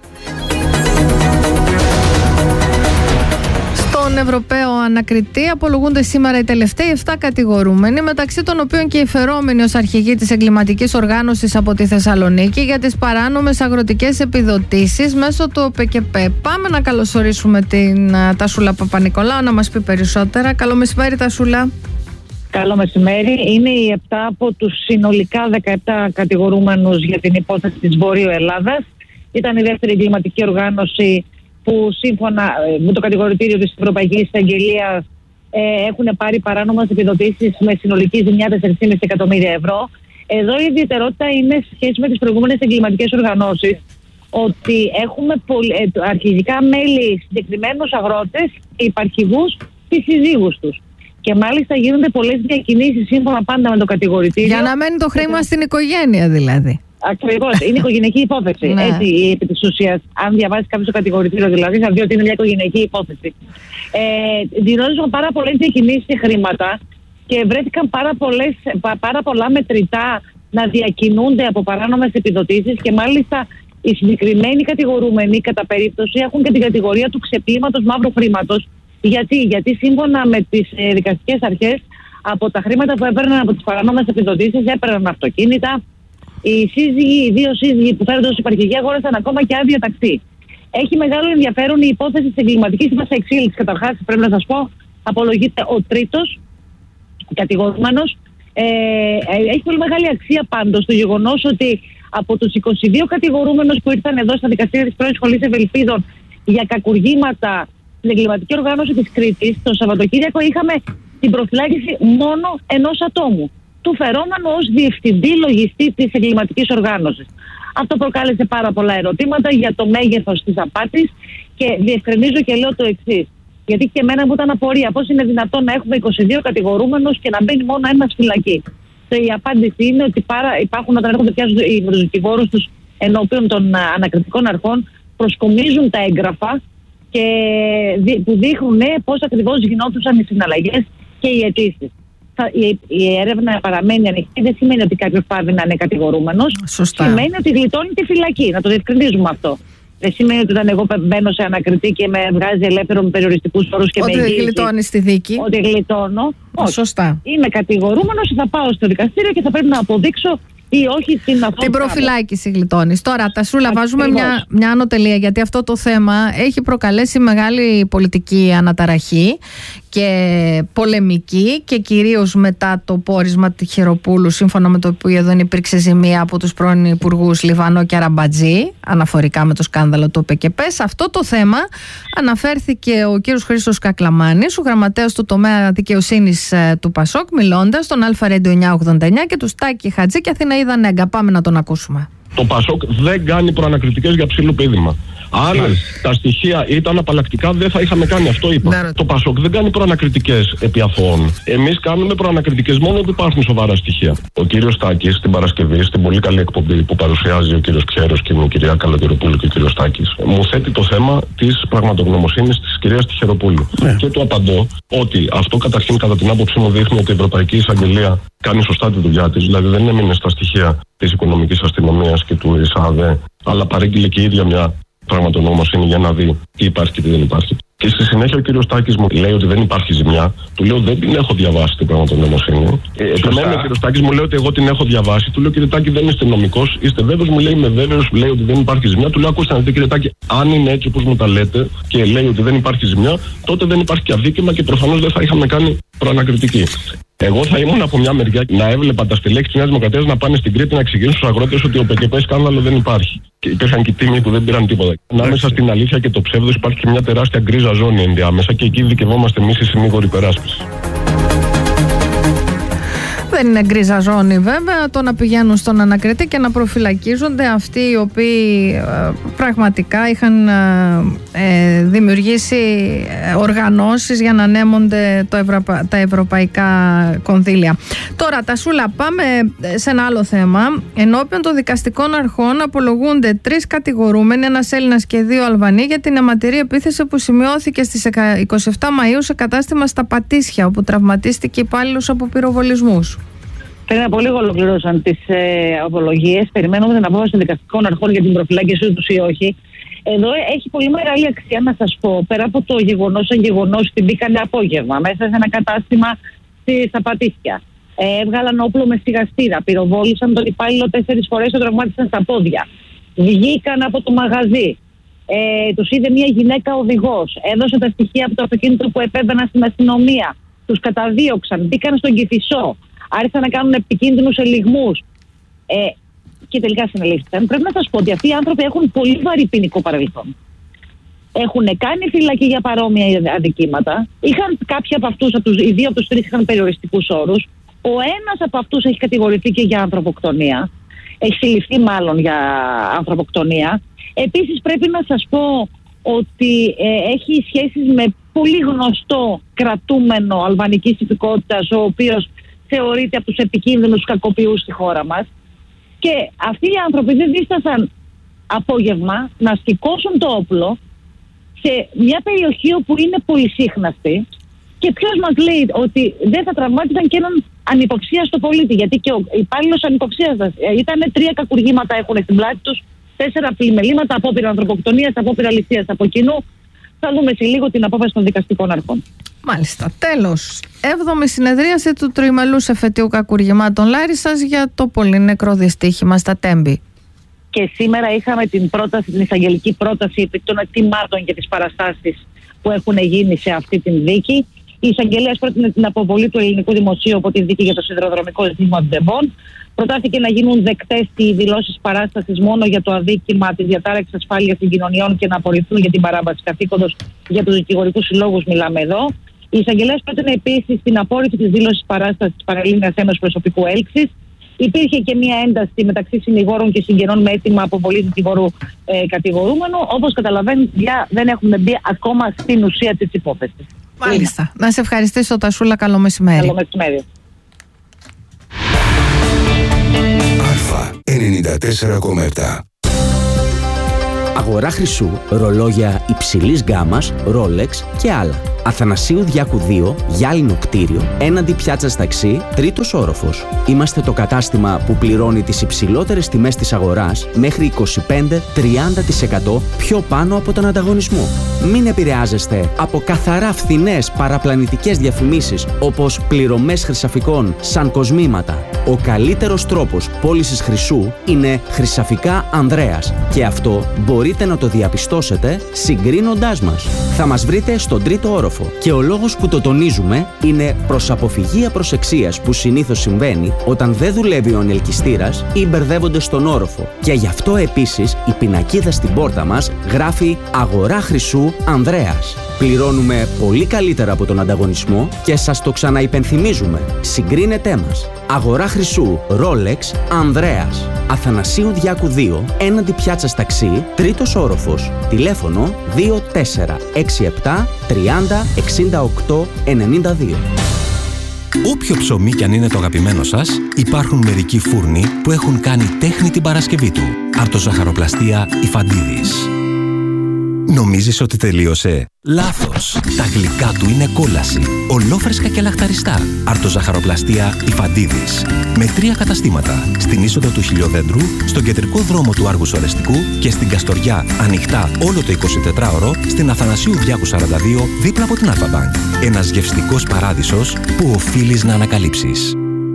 Στον Ευρωπαίο ανακριτή απολογούνται σήμερα οι τελευταίοι 7 κατηγορούμενοι, μεταξύ των οποίων και οι φερόμενοι ως αρχηγοί της εγκληματικής οργάνωσης από τη Θεσσαλονίκη για τις παράνομες αγροτικές επιδοτήσεις μέσω του ΟΠΕΚΕΠΕ. Πάμε να καλωσορίσουμε την Τασούλα Παπα-Νικολάου να μας πει περισσότερα. Καλό μεσημέρι, Τασούλα. Καλό μεσημέρι. Είναι οι 7 από τους συνολικά 17 κατηγορούμενους για την υπόθεση της Βορείου Ελλάδας. Ήταν η δεύτερη εγκληματική οργάνωση που σύμφωνα με το κατηγορητήριο της Ευρωπαϊκής Εισαγγελίας έχουν πάρει παράνομες επιδοτήσεις με συνολική ζημιά 4,5 εκατομμύρια ευρώ. Εδώ η ιδιαιτερότητα είναι σε σχέση με τις προηγούμενες εγκληματικές οργανώσεις ότι έχουμε αρχηγικά μέλη, συγκεκριμένους αγρότες και υπαρχηγούς και συζύγους τους. Και μάλιστα γίνονται πολλές διακινήσεις σύμφωνα πάντα με το κατηγορητήριο. Για να μένει το χρήμα στην οικογένεια δηλαδή. Ακριβώς. Είναι οικογενειακή υπόθεση. Έτσι, επί της ουσίας, αν διαβάσει κάποιο το κατηγορητήριο, δηλαδή, θα δει ότι είναι μια οικογενειακή υπόθεση. Δηλώνουν πάρα πολλές διακινήσεις σε χρήματα και βρέθηκαν πάρα πολλά μετρητά να διακινούνται από παράνομες επιδοτήσεις και μάλιστα οι συγκεκριμένοι κατηγορούμενοι κατά περίπτωση έχουν και την κατηγορία του ξεπλήματος μαύρου χρήματος. Γιατί σύμφωνα με τις δικαστικές αρχές, από τα χρήματα που έπαιρναν από τις παράνομες επιδοτήσεις έπαιρναν αυτοκίνητα. Οι δύο σύζυγοι που φέρονται ως υπαρχηγοί αγόρασαν ακόμα και άδεια ταξί. Έχει μεγάλο ενδιαφέρον η υπόθεση της εγκληματικής μας εξέλιξης. Καταρχάς, πρέπει να σας πω, απολογείται ο τρίτος κατηγορούμενος. Έχει πολύ μεγάλη αξία πάντως το γεγονός ότι από τους 22 κατηγορούμενους που ήρθαν εδώ στα δικαστήρια της πρώην Σχολής Ευελπίδων για κακουργήματα στην εγκληματική οργάνωση της Κρήτης, το Σαββατοκύριακο είχαμε την προφυλάκηση μόνο ενός ατόμου, του φερόμενου ως διευθυντή λογιστή της εγκληματικής οργάνωσης. Αυτό προκάλεσε πάρα πολλά ερωτήματα για το μέγεθος της απάτης και διευκρινίζω και λέω το εξής. Γιατί και εμένα μου ήταν απορία πώς είναι δυνατόν να έχουμε 22 κατηγορούμενους και να μπαίνει μόνο ένας φυλακή. Η απάντηση είναι ότι υπάρχουν όταν έρχονται πια οι δικηγόρους τους ενώπιον των ανακριτικών αρχών, προσκομίζουν τα έγγραφα και που δείχνουν πώς ακριβώς γινόντουσαν οι συναλλαγές και οι αιτήσεις. Η έρευνα παραμένει ανοιχτή, δεν σημαίνει ότι κάποιος πάβει να είναι κατηγορούμενος. Σημαίνει ότι γλιτώνει τη φυλακή. Να το διευκρινίζουμε αυτό. Δεν σημαίνει ότι όταν εγώ μπαίνω σε ανακριτή και με βγάζει ελεύθερο με περιοριστικούς όρους και με εγγύηση. Ότι γλιτώνει στη δίκη. Ότι γλιτώνω. Όχι. Σωστά. Είμαι κατηγορούμενος, θα πάω στο δικαστήριο και θα πρέπει να αποδείξω ή όχι την προφυλάκηση γλιτώνεις. Τώρα, Τασούλα, βάζουμε μια ανωτελεία, γιατί αυτό το θέμα έχει προκαλέσει μεγάλη πολιτική αναταραχή και πολεμική, και κυρίως μετά το πόρισμα Τυχεροπούλου, σύμφωνα με το οποίο δεν υπήρξε ζημία από τους πρώην υπουργούς Λιβανό και Αραμπατζή, αναφορικά με το σκάνδαλο του ΠΚΠ. Σε αυτό το θέμα αναφέρθηκε ο κύριος Χρήστος Κακλαμάνης, ο γραμματέας του τομέα δικαιοσύνης του ΠΑΣΟΚ, μιλώντας στον Αλφα Radio 989 και του Στάκη Χατζή και Αθηναίδα Νέγκα. Πάμε να τον ακούσουμε. Το ΠΑΣΟΚ δεν κάνει προανακριτικές για ψηλό πείδημα. Αν τα στοιχεία ήταν απαλλακτικά, δεν θα είχαμε κάνει αυτό, είπα. Ναι. Το ΠΑΣΟΚ δεν κάνει προανακριτικές επί αθώων. Εμείς κάνουμε προανακριτικές μόνο που υπάρχουν σοβαρά στοιχεία. Ο κύριος Στάκης την Παρασκευή, στην πολύ καλή εκπομπή που παρουσιάζει ο κύριος Ξέρος και η κυρία Καλατηροπούλου και ο κύριος Στάκης, μου θέτει το θέμα της πραγματογνωμοσύνης της κυρίας Τυχεροπούλου. Ναι. Και του απαντώ ότι αυτό καταρχήν, κατά την άποψή μου, δείχνει ότι η Ευρωπαϊκή Εισαγγελία κάνει σωστά τη δουλειά της, δηλαδή δεν έμεινε στα στοιχεία της οικονομικής αστυνομίας και του ΙΣΑΔΕ, αλλά παρήγγειλε και η ίδια μια πραγματογνωμοσύνη για να δει τι υπάρχει και τι δεν υπάρχει. Και στη συνέχεια ο κύριος Στάκης μου λέει ότι δεν υπάρχει ζημιά. Του λέω δεν την έχω διαβάσει την πραγματογνωμοσύνη. Επιμένει ο κύριος Στάκης, μου λέει ότι εγώ την έχω διαβάσει. Του λέω κύριε Τάκη, δεν είστε νομικός, είστε βέβαιος? Μου λέει είμαι βέβαιος, λέει ότι δεν υπάρχει ζημιά. Του λέω ακούστε να δείτε κύριε Τάκη, αν είναι έτσι όπως μου τα λέτε και λέει ότι δεν υπάρχει ζημιά, τότε δεν υπάρχει και αδίκημα και προφανώς δεν θα είχαμε κάνει προανακριτική. Εγώ θα ήμουν από μια μεριά να έβλεπα τα στελέχη της Νέας Δημοκρατίας να πάνε στην Κρήτη να εξηγήσουν στους αγρότες ότι ο ΠΚΠ σκάνδαλο δεν υπάρχει. Και υπήρχαν και τίμοι που δεν πήραν τίποτα. Ανάμεσα στην αλήθεια και το ψεύδος υπάρχει και μια τεράστια γκρίζα ζώνη ενδιάμεσα και εκεί δικαιωόμαστε εμείς οι συνήγοροι υπεράσπιση. Δεν είναι γκρίζα ζώνη βέβαια το να πηγαίνουν στον ανακριτή και να προφυλακίζονται αυτοί οι οποίοι πραγματικά είχαν δημιουργήσει οργανώσεις για να ανέμονται τα ευρωπαϊκά κονδύλια. Τώρα, Τασούλα, πάμε σε ένα άλλο θέμα. Ενώπιον των δικαστικών αρχών απολογούνται 3 κατηγορούμενοι, ένας Έλληνας και 2 Αλβανοί, για την αιματηρή επίθεση που σημειώθηκε στις 27 Μαΐου σε κατάστημα στα Πατήσια, όπου τραυματίστηκε υπάλληλος από πυροβολισμούς. Πριν από λίγο ολοκληρώσαν τις απολογίες. Περιμένουμε την απόφαση των δικαστικών αρχών για την προφυλάκησή τους ή όχι. Εδώ έχει πολύ μεγάλη αξία να σας πω, πέρα από το γεγονός ότι μπήκανε απόγευμα μέσα σε ένα κατάστημα στα Πατήσια. Έβγαλαν όπλο με σιγαστήρα, πυροβόλησαν τον υπάλληλο 4 φορές, τον τραυμάτισαν στα πόδια. Βγήκαν από το μαγαζί. Τους είδε μια γυναίκα οδηγός. Έδωσε τα στοιχεία από το αυτοκίνητο που επέβαιναν στην αστυνομία. Τους καταδίωξαν, μπήκαν στον Κηφισό. Άρχισαν να κάνουν επικίνδυνους ελιγμούς και τελικά συνελήφθηκαν. Πρέπει να σας πω ότι αυτοί οι άνθρωποι έχουν πολύ βαρύ ποινικό παρελθόν. Έχουν κάνει φυλακή για παρόμοια αδικήματα. Είχαν κάποιοι από αυτούς, οι 2 από τους 3 είχαν περιοριστικούς όρους. Ο ένας από αυτούς έχει κατηγορηθεί και για ανθρωποκτονία. Έχει συλληφθεί μάλλον για ανθρωποκτονία. Επίσης πρέπει να σας πω ότι έχει σχέσεις με πολύ γνωστό κρατούμενο αλβανικής υπηκότητας, ο οποίος θεωρείται από τους επικίνδυνους κακοποιούς στη χώρα μας. Και αυτοί οι άνθρωποι δεν δίστασαν απόγευμα να σηκώσουν το όπλο σε μια περιοχή όπου είναι πολυσύχναστη. Και ποιος μας λέει ότι δεν θα τραυμάτισαν και έναν ανυποψίαστο πολίτη? Γιατί και ο υπάλληλος ανυποψίαστος ήταν 3 κακουργήματα έχουν στην πλάτη τους, 4 πλημελήματα, απόπειρα ανθρωποκτονίας, απόπειρα ληστείας από κοινού. Θα δούμε σε λίγο την απόφαση των δικαστικών αρχών. Μάλιστα. Τέλος. 7η συνεδρίαση του τροιμελούς εφετείου κακουργημάτων Λάρισσας για το πολύ νεκρό δυστύχημα στα Τέμπη. Και σήμερα είχαμε την εισαγγελική πρόταση επί των ετοιμάτων για τις παραστάσεις που έχουν γίνει σε αυτή την δίκη. Η εισαγγελέα πρότεινε την αποβολή του ελληνικού δημοσίου από τη δίκη για το σιδηροδρομικό ζήτημα Ντεμπόν. Προτάθηκε να γίνουν δεκτές οι δηλώσεις παράστασης μόνο για το αδίκημα της διατάραξης ασφάλειας συγκοινωνιών και να απορριφθούν για την παράβαση καθήκοντος για τους δικηγορικούς συλλόγους. Μιλάμε εδώ. Η εισαγγελέα πρότεινε επίσης την απόρριψη της δήλωσης παράστασης της Πανελλήνιας Ένωσης Προσωπικού Έλξης. Υπήρχε και μία ένταση μεταξύ συνηγόρων και συγγενών με αίτημα αποβολή δικηγόρου κατηγορούμενου. Όπως καταλαβαίνετε, δεν έχουμε μπει ακόμα στην ουσία της υπόθεσης. Μάλιστα. Να σε ευχαριστήσω, Τασούλα. Καλό μεσημέρι. Καλό μεσημέρι. Αλφα 94,7. Αγορά χρυσού, ρολόγια υψηλής γκάμας, Rolex και άλλα. Αθανασίου Διάκου 2, γυάλινο κτίριο, έναντι πιάτσας ταξί, τρίτος όροφος. Είμαστε το κατάστημα που πληρώνει τις υψηλότερες τιμές της αγοράς μέχρι 25-30% πιο πάνω από τον ανταγωνισμό. Μην επηρεάζεστε από καθαρά φθηνές παραπλανητικές διαφημίσεις όπως πληρωμές χρυσαφικών σαν κοσμήματα. Ο καλύτερος τρόπος πώλησης χρυσού είναι Χρυσαφικά Ανδρέας και αυτό μπορείτε να το διαπιστώσετε συγκρίνοντάς μας. Θα μας βρείτε στον τρίτο όροφο. Και ο λόγος που το τονίζουμε είναι προς αποφυγή απροσεξίας που συνήθως συμβαίνει όταν δεν δουλεύει ο ανελκυστήρας ή μπερδεύονται στον όροφο. Και γι' αυτό επίσης η πινακίδα στην πόρτα μας γράφει «Αγορά χρυσού Ανδρέας». Πληρώνουμε πολύ καλύτερα από τον ανταγωνισμό και σας το ξαναυπενθυμίζουμε. Συγκρίνετέ μας. Αγορά χρυσού Rolex Ανδρέας. Αθανασίου Διάκου 2, έναντι πιάτσας ταξί, τρίτος όροφος. Τηλέφωνο 2467 30 68 92. Όποιο ψωμί κι αν είναι το αγαπημένο σας, υπάρχουν μερικοί φούρνοι που έχουν κάνει τέχνη την Παρασκευή του. Αρτοζαχαροπλαστεία Ιφαντίδης. Νομίζεις ότι τελείωσε? Λάθος! Τα γλυκά του είναι κόλαση. Ολόφρεσκα και λαχταριστά. Αρτοζαχαροπλαστεία Ιφαντίδης. Με 3 καταστήματα. Στην είσοδο του Χιλιοδέντρου, στον κεντρικό δρόμο του Άργους Ορεστικού και στην Καστοριά ανοιχτά όλο το 24ωρο στην Αθανασίου Διάκου 42 δίπλα από την Αλφα Μπανκ. Ένας γευστικός παράδεισος που οφείλεις να ανακαλύψεις.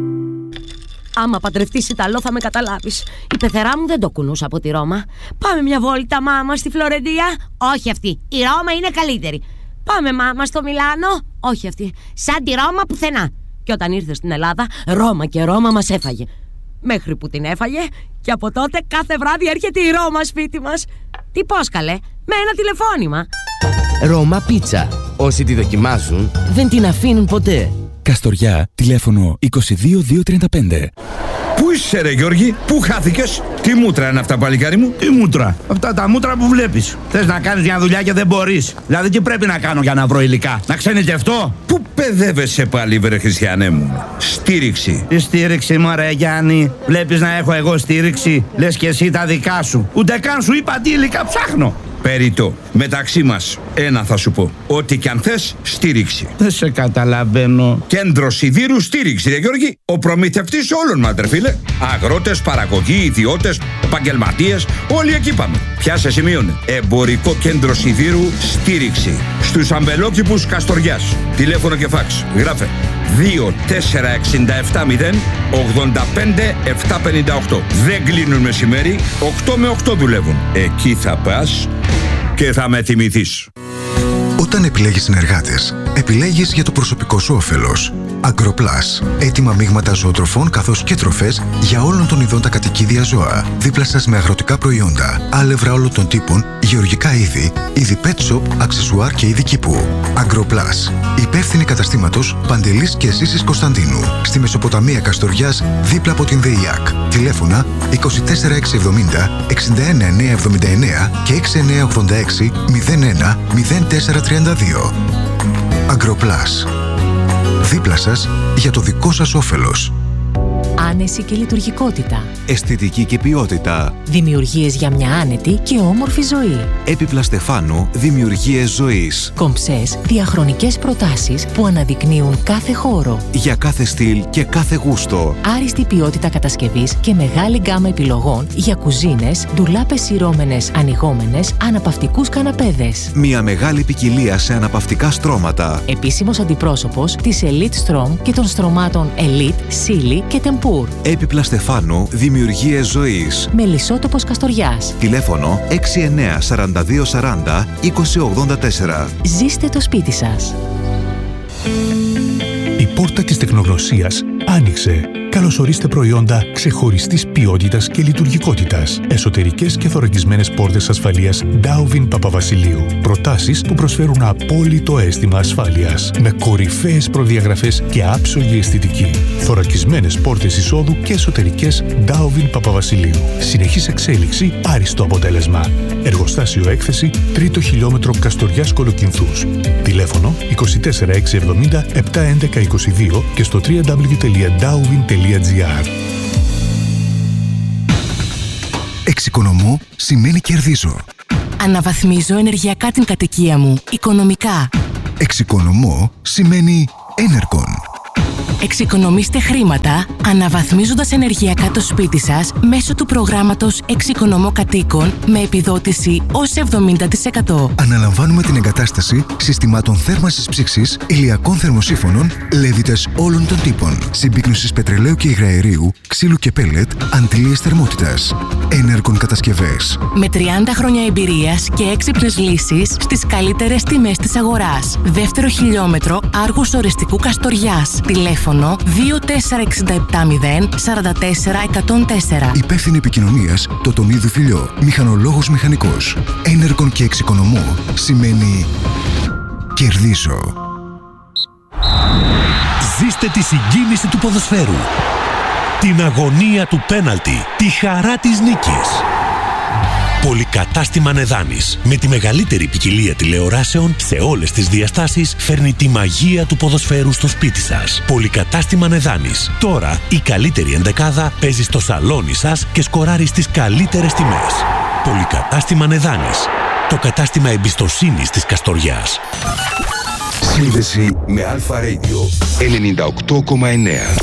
Άμα παντρευτείς Ιταλό θα με καταλάβεις. Η πεθερά μου δεν το κουνούσε από τη Ρώμα. Πάμε μια βόλτα, μάμα, στη Φλωρεντία. Όχι αυτή. Η Ρώμα είναι καλύτερη. Πάμε, μάμα, στο Μιλάνο. Όχι αυτή. Σαν τη Ρώμα πουθενά. Και όταν ήρθε στην Ελλάδα, Ρώμα και Ρώμα μας έφαγε. Μέχρι που την έφαγε και από τότε κάθε βράδυ έρχεται η Ρώμα σπίτι μας. Τι πώς καλέ, με ένα τηλεφώνημα. Ρώμα Πίτσα. Όσοι τη δοκιμάζουν δεν την αφήνουν ποτέ. Καστοριά, τηλέφωνο 22235. Πού είσαι ρε Γιώργη, πού χάθηκες? Τι μούτρα είναι αυτά, παλικάρι μου? Τι μούτρα? Αυτά τα μούτρα που βλέπεις. Θες να κάνεις μια δουλειά και δεν μπορείς. Δηλαδή τι πρέπει να κάνω για να βρω υλικά? Να ξενιτευτώ? Πού παιδεύεσαι πάλι βρε Χριστιανέ μου? Στήριξη. Τι στήριξη μωρέ Γιάννη? Βλέπεις να έχω εγώ στήριξη? Λες και εσύ τα δικά σου. Ούτε καν σου είπα τι υλικά ψάχνω. Περιττό. Μεταξύ μας, ένα θα σου πω. Ό,τι κι αν θες, στήριξη. Δεν σε καταλαβαίνω. Κέντρο Σιδήρου στήριξη, ρε Γιώργη. Ο προμηθευτής όλων μας, ρε φίλε. Αγρότες, παραγωγοί, ιδιώτες, επαγγελματίες, όλοι εκεί πάμε. Πιάσε σημείωνε. Εμπορικό Κέντρο Σιδήρου στήριξη. Στους αμπελόκηπους Καστοριάς. Τηλέφωνο και φάξ. Γράφε 24670 85 758. Δεν κλείνουν μεσημέρι, 8 με 8 δουλεύουν. Εκεί θα πας και θα με θυμηθείς. Όταν επιλέγεις συνεργάτες, επιλέγεις για το προσωπικό σου όφελος. Agroplus. Έτοιμα μείγματα ζωοτροφών καθώς και τροφές για όλων των ειδών τα κατοικίδια ζώα. Δίπλα σας με αγροτικά προϊόντα, άλευρα όλων των τύπων, γεωργικά είδη pet shop, αξεσουάρ και είδη κήπου. Agroplus. Υπεύθυνη καταστήματος Παντελής και Σύσης Κωνσταντίνου. Στη Μεσοποταμία Καστοριάς, δίπλα από την ΔΕΙΑΚ. Τηλέφωνα 24670 61979 και 6986 01 0432. Agroplus. Δίπλα σας για το δικό σας όφελος. Άνεση και λειτουργικότητα. Αισθητική και ποιότητα. Δημιουργίες για μια άνετη και όμορφη ζωή. Έπιπλα Στεφάνου, δημιουργίες ζωής. Κομψές, διαχρονικές προτάσεις που αναδεικνύουν κάθε χώρο. Για κάθε στυλ και κάθε γούστο. Άριστη ποιότητα κατασκευής και μεγάλη γκάμα επιλογών για κουζίνες, ντουλάπες σειρώμενες, ανοιγόμενες, αναπαυτικούς καναπέδες. Μια μεγάλη ποικιλία σε αναπαυτικά στρώματα. Επίσημος αντιπρόσωπος της Elite Strom και των στρωμάτων Elite, Silly και Tempur. Έπιπλα Στεφάνου, δημιουργίες ζωής. Μελισσότοπος Καστοριάς. Τηλέφωνο 69 42 40 20 84. Ζήστε το σπίτι σας. πόρτα της τεχνογνωσίας άνοιξε. Καλωσορίστε προϊόντα ξεχωριστής ποιότητας και λειτουργικότητας. Εσωτερικές και θωρακισμένες πόρτες ασφαλείας Dowvin Παπαβασιλείου. Προτάσεις που προσφέρουν απόλυτο αίσθημα ασφάλειας. Με κορυφαίες προδιαγραφές και άψογη αισθητική. Θωρακισμένες πόρτες εισόδου και εσωτερικές Dowvin Παπαβασιλείου. Συνεχής εξέλιξη, άριστο αποτέλεσμα. Εργοστάσιο έκθεση, 3ο χιλιόμετρο Καστοριάς Κολοκυνθούς. Τηλέφωνο 24670 71122 και στο www.dowvin.gr. Εξοικονομώ σημαίνει κερδίζω. Αναβαθμίζω ενεργειακά την κατοικία μου, οικονομικά. Εξοικονομώ σημαίνει Enercon. Εξοικονομήστε χρήματα αναβαθμίζοντας ενεργειακά το σπίτι σας μέσω του προγράμματος Εξοικονομώ Κατοίκων με επιδότηση ως 70%. Αναλαμβάνουμε την εγκατάσταση συστημάτων θέρμανσης ψήξης, ηλιακών θερμοσύφωνων, λέβητες όλων των τύπων, συμπίκνωσης πετρελαίου και υγραερίου, ξύλου και πέλετ, αντλίες θερμότητας. Enercon κατασκευές. Με 30 χρόνια εμπειρίας και έξυπνες λύσεις στις καλύτερες τιμές της αγοράς. Δεύτερο χιλιόμετρο Άργους Ορεστικού Καστοριάς. Τηλέφωνο 24670 44104. Υπεύθυνη επικοινωνίας Τοτονίδου Φιλιό. Μηχανολόγος μηχανικός. Enercon και εξοικονομώ σημαίνει κερδίζω. Ζήστε τη συγκίνηση του ποδοσφαίρου. Την αγωνία του πέναλτι. Τη χαρά της νίκης. Πολυκατάστημα Νεδάνης. Με τη μεγαλύτερη ποικιλία τηλεοράσεων σε όλες τις διαστάσεις φέρνει τη μαγεία του ποδοσφαίρου στο σπίτι σας. Πολυκατάστημα Νεδάνης. Τώρα η καλύτερη ενδεκάδα παίζει στο σαλόνι σας και σκοράρει στις καλύτερες τιμές. Πολυκατάστημα Νεδάνης. Το κατάστημα εμπιστοσύνης της Καστοριάς. Σύνδεση με Αλφα Radio 98,9.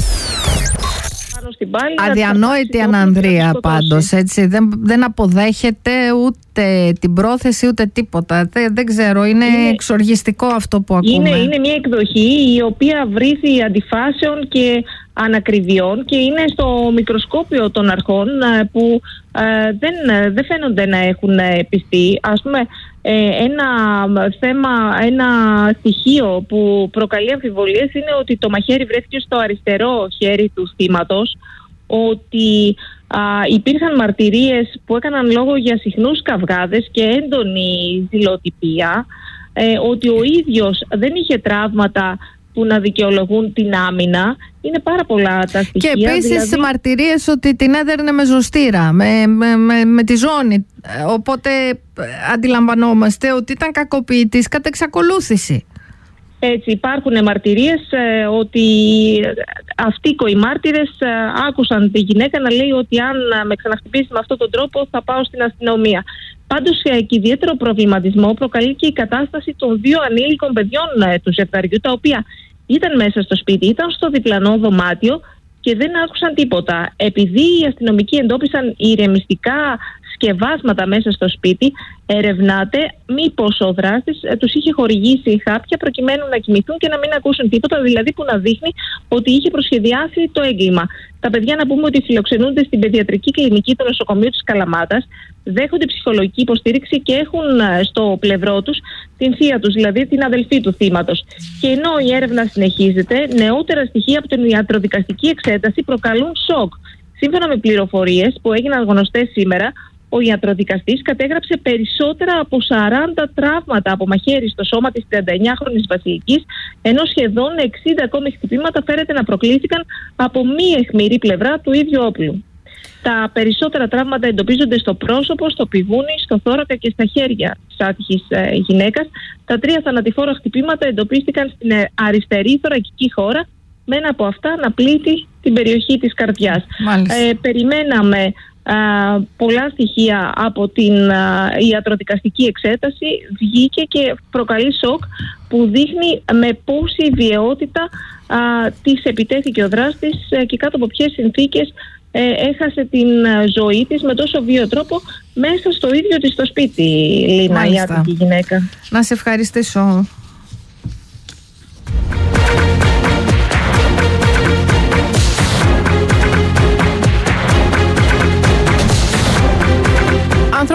Αδιανόητη ανανδρεία πάντως, έτσι. Δεν αποδέχεται ούτε την πρόθεση ούτε τίποτα. Δεν ξέρω, είναι εξοργιστικό αυτό που ακούμε. Είναι μια εκδοχή η οποία βρήθη αντιφάσεων και ανακριβιών και είναι στο μικροσκόπιο των αρχών που δεν φαίνονται να έχουν πιστεί. Ας πούμε, ένα στοιχείο που προκαλεί αμφιβολίες είναι ότι το μαχαίρι βρέθηκε στο αριστερό χέρι του θύματος, ότι υπήρχαν μαρτυρίες που έκαναν λόγο για συχνούς καυγάδες και έντονη ζηλοτυπία, ότι ο ίδιος δεν είχε τραύματα που να δικαιολογούν την άμυνα. Είναι πάρα πολλά τα στοιχεία. Και επίσης μαρτυρίες ότι την έδερνε με ζωστήρα, με τη ζώνη. Οπότε αντιλαμβανόμαστε ότι ήταν κακοποιητής κατά εξακολούθηση. Έτσι, υπάρχουν μαρτυρίες ότι αυτοί οι μάρτυρες άκουσαν τη γυναίκα να λέει ότι αν με ξαναχτυπήσει με αυτόν τον τρόπο θα πάω στην αστυνομία. Πάντως και ιδιαίτερο προβληματισμό προκαλεί και η κατάσταση των δύο ανήλικων παιδιών του ζευγαριού, τα οποία ήταν μέσα στο σπίτι, ήταν στο διπλανό δωμάτιο και δεν άκουσαν τίποτα. Επειδή οι αστυνομικοί εντόπισαν ηρεμιστικά σκευάσματα μέσα στο σπίτι, ερευνάται μήπως ο δράστης τους είχε χορηγήσει χάπια προκειμένου να κοιμηθούν και να μην ακούσουν τίποτα, δηλαδή που να δείχνει ότι είχε προσχεδιάσει το έγκλημα. Τα παιδιά, να πούμε ότι φιλοξενούνται στην παιδιατρική κλινική του νοσοκομείου της Καλαμάτας, δέχονται ψυχολογική υποστήριξη και έχουν στο πλευρό τους την θεία τους, δηλαδή την αδελφή του θύματος. Και ενώ η έρευνα συνεχίζεται, νεότερα στοιχεία από την ιατροδικαστική εξέταση προκαλούν σοκ. Σύμφωνα με πληροφορίες που έγιναν γνωστές σήμερα, ο ιατροδικαστής κατέγραψε περισσότερα από 40 τραύματα από μαχαίρι στο σώμα της 39χρονης Βασιλικής, ενώ σχεδόν 60 ακόμη χτυπήματα φέρεται να προκλήθηκαν από μη αιχμηρή πλευρά του ίδιου όπλου. Τα περισσότερα τραύματα εντοπίζονται στο πρόσωπο, στο πηγούνι, στο θώρακα και στα χέρια της άτυχης γυναίκας. Τα 3 θανατηφόρα χτυπήματα εντοπίστηκαν στην αριστερή θωρακική χώρα, με ένα από αυτά να πλήττει την περιοχή της καρδιάς. Περιμέναμε πολλά στοιχεία από την ιατροδικαστική εξέταση, βγήκε και προκαλεί σοκ που δείχνει με πόση βιαιότητα της επιτέθηκε ο δράστης και κάτω από ποιες συνθήκες έχασε την ζωή της με τόσο βίαιο τρόπο μέσα στο ίδιο της το σπίτι, Λίνα, η άτυχη γυναίκα. Να σε ευχαριστήσω.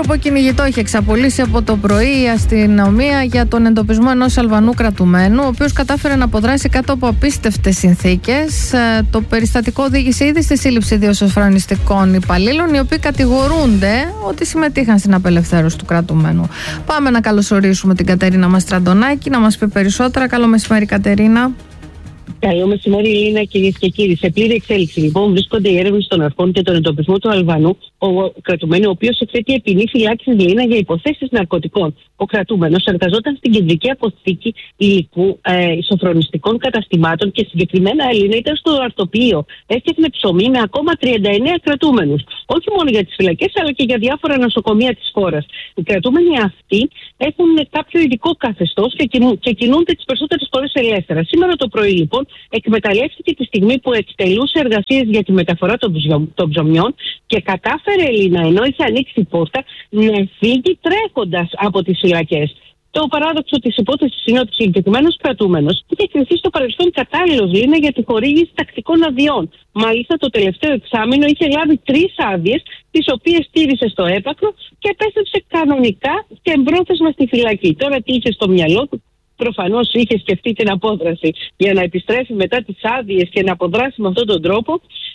από κυνηγητό έχει εξαπολύσει από το πρωί η αστυνομία για τον εντοπισμό ενός Αλβανού κρατουμένου, ο οποίος κατάφερε να αποδράσει κάτω από απίστευτες συνθήκες. Το περιστατικό οδήγησε ήδη στη σύλληψη 2 σοφρονιστικών υπαλλήλων, οι οποίοι κατηγορούνται ότι συμμετείχαν στην απελευθέρωση του κρατουμένου. Πάμε να καλωσορίσουμε την Κατερίνα Μαστραντονάκη να μας πει περισσότερα. Καλό μεσημέρι, Κατερίνα. Καλό μεσημέρι, Λίνα, κυρίες και κύριοι. Σε πλήρη εξέλιξη, λοιπόν, βρίσκονται οι έρευνες των αρχών και τον εντοπισμό του Αλβανού, ο κρατουμένου, ο οποίος εξαιτία ποινή φυλάκισης, Λίνα, για υποθέσεις ναρκωτικών. Ο κρατούμενος εργαζόταν στην κεντρική αποθήκη υλικού σοφρονιστικών καταστημάτων και συγκεκριμένα, Λίνα, ήταν στο αρτοπλείο. Έφτιαχνε ψωμί με ακόμα 39 κρατούμενους. Όχι μόνο για τις φυλακές, αλλά και για διάφορα νοσοκομεία της χώρας. Οι κρατούμενοι αυτοί έχουν κάποιο ειδικό καθεστώς και κινούνται τις περισσότερες φορές ελεύθερα. Σήμερα το πρωί, λοιπόν, εκμεταλλεύτηκε τη στιγμή που εκτελούσε εργασίες για τη μεταφορά των ψωμιών και κατάφερε, Ελίνα, ενώ είχε ανοίξει η πόρτα, να φύγει τρέχοντας από τις φυλακές. Το παράδοξο της υπόθεσης είναι ότι ο συγκεκριμένος κρατούμενος είχε κριθεί στο παρελθόν κατάλληλος, Λίνα, για τη χορήγηση τακτικών αδειών. Μάλιστα, το τελευταίο εξάμηνο είχε λάβει 3 άδειες, τις οποίες τήρησε στο έπακρο και επέστρεψε κανονικά και εμπρόθεσμα στη φυλακή. Τώρα τι είχε στο μυαλό του? Προφανώς είχε σκεφτεί την απόδραση για να επιστρέφει μετά τις άδειες και να αποδράσει με αυτόν τον τρόπο.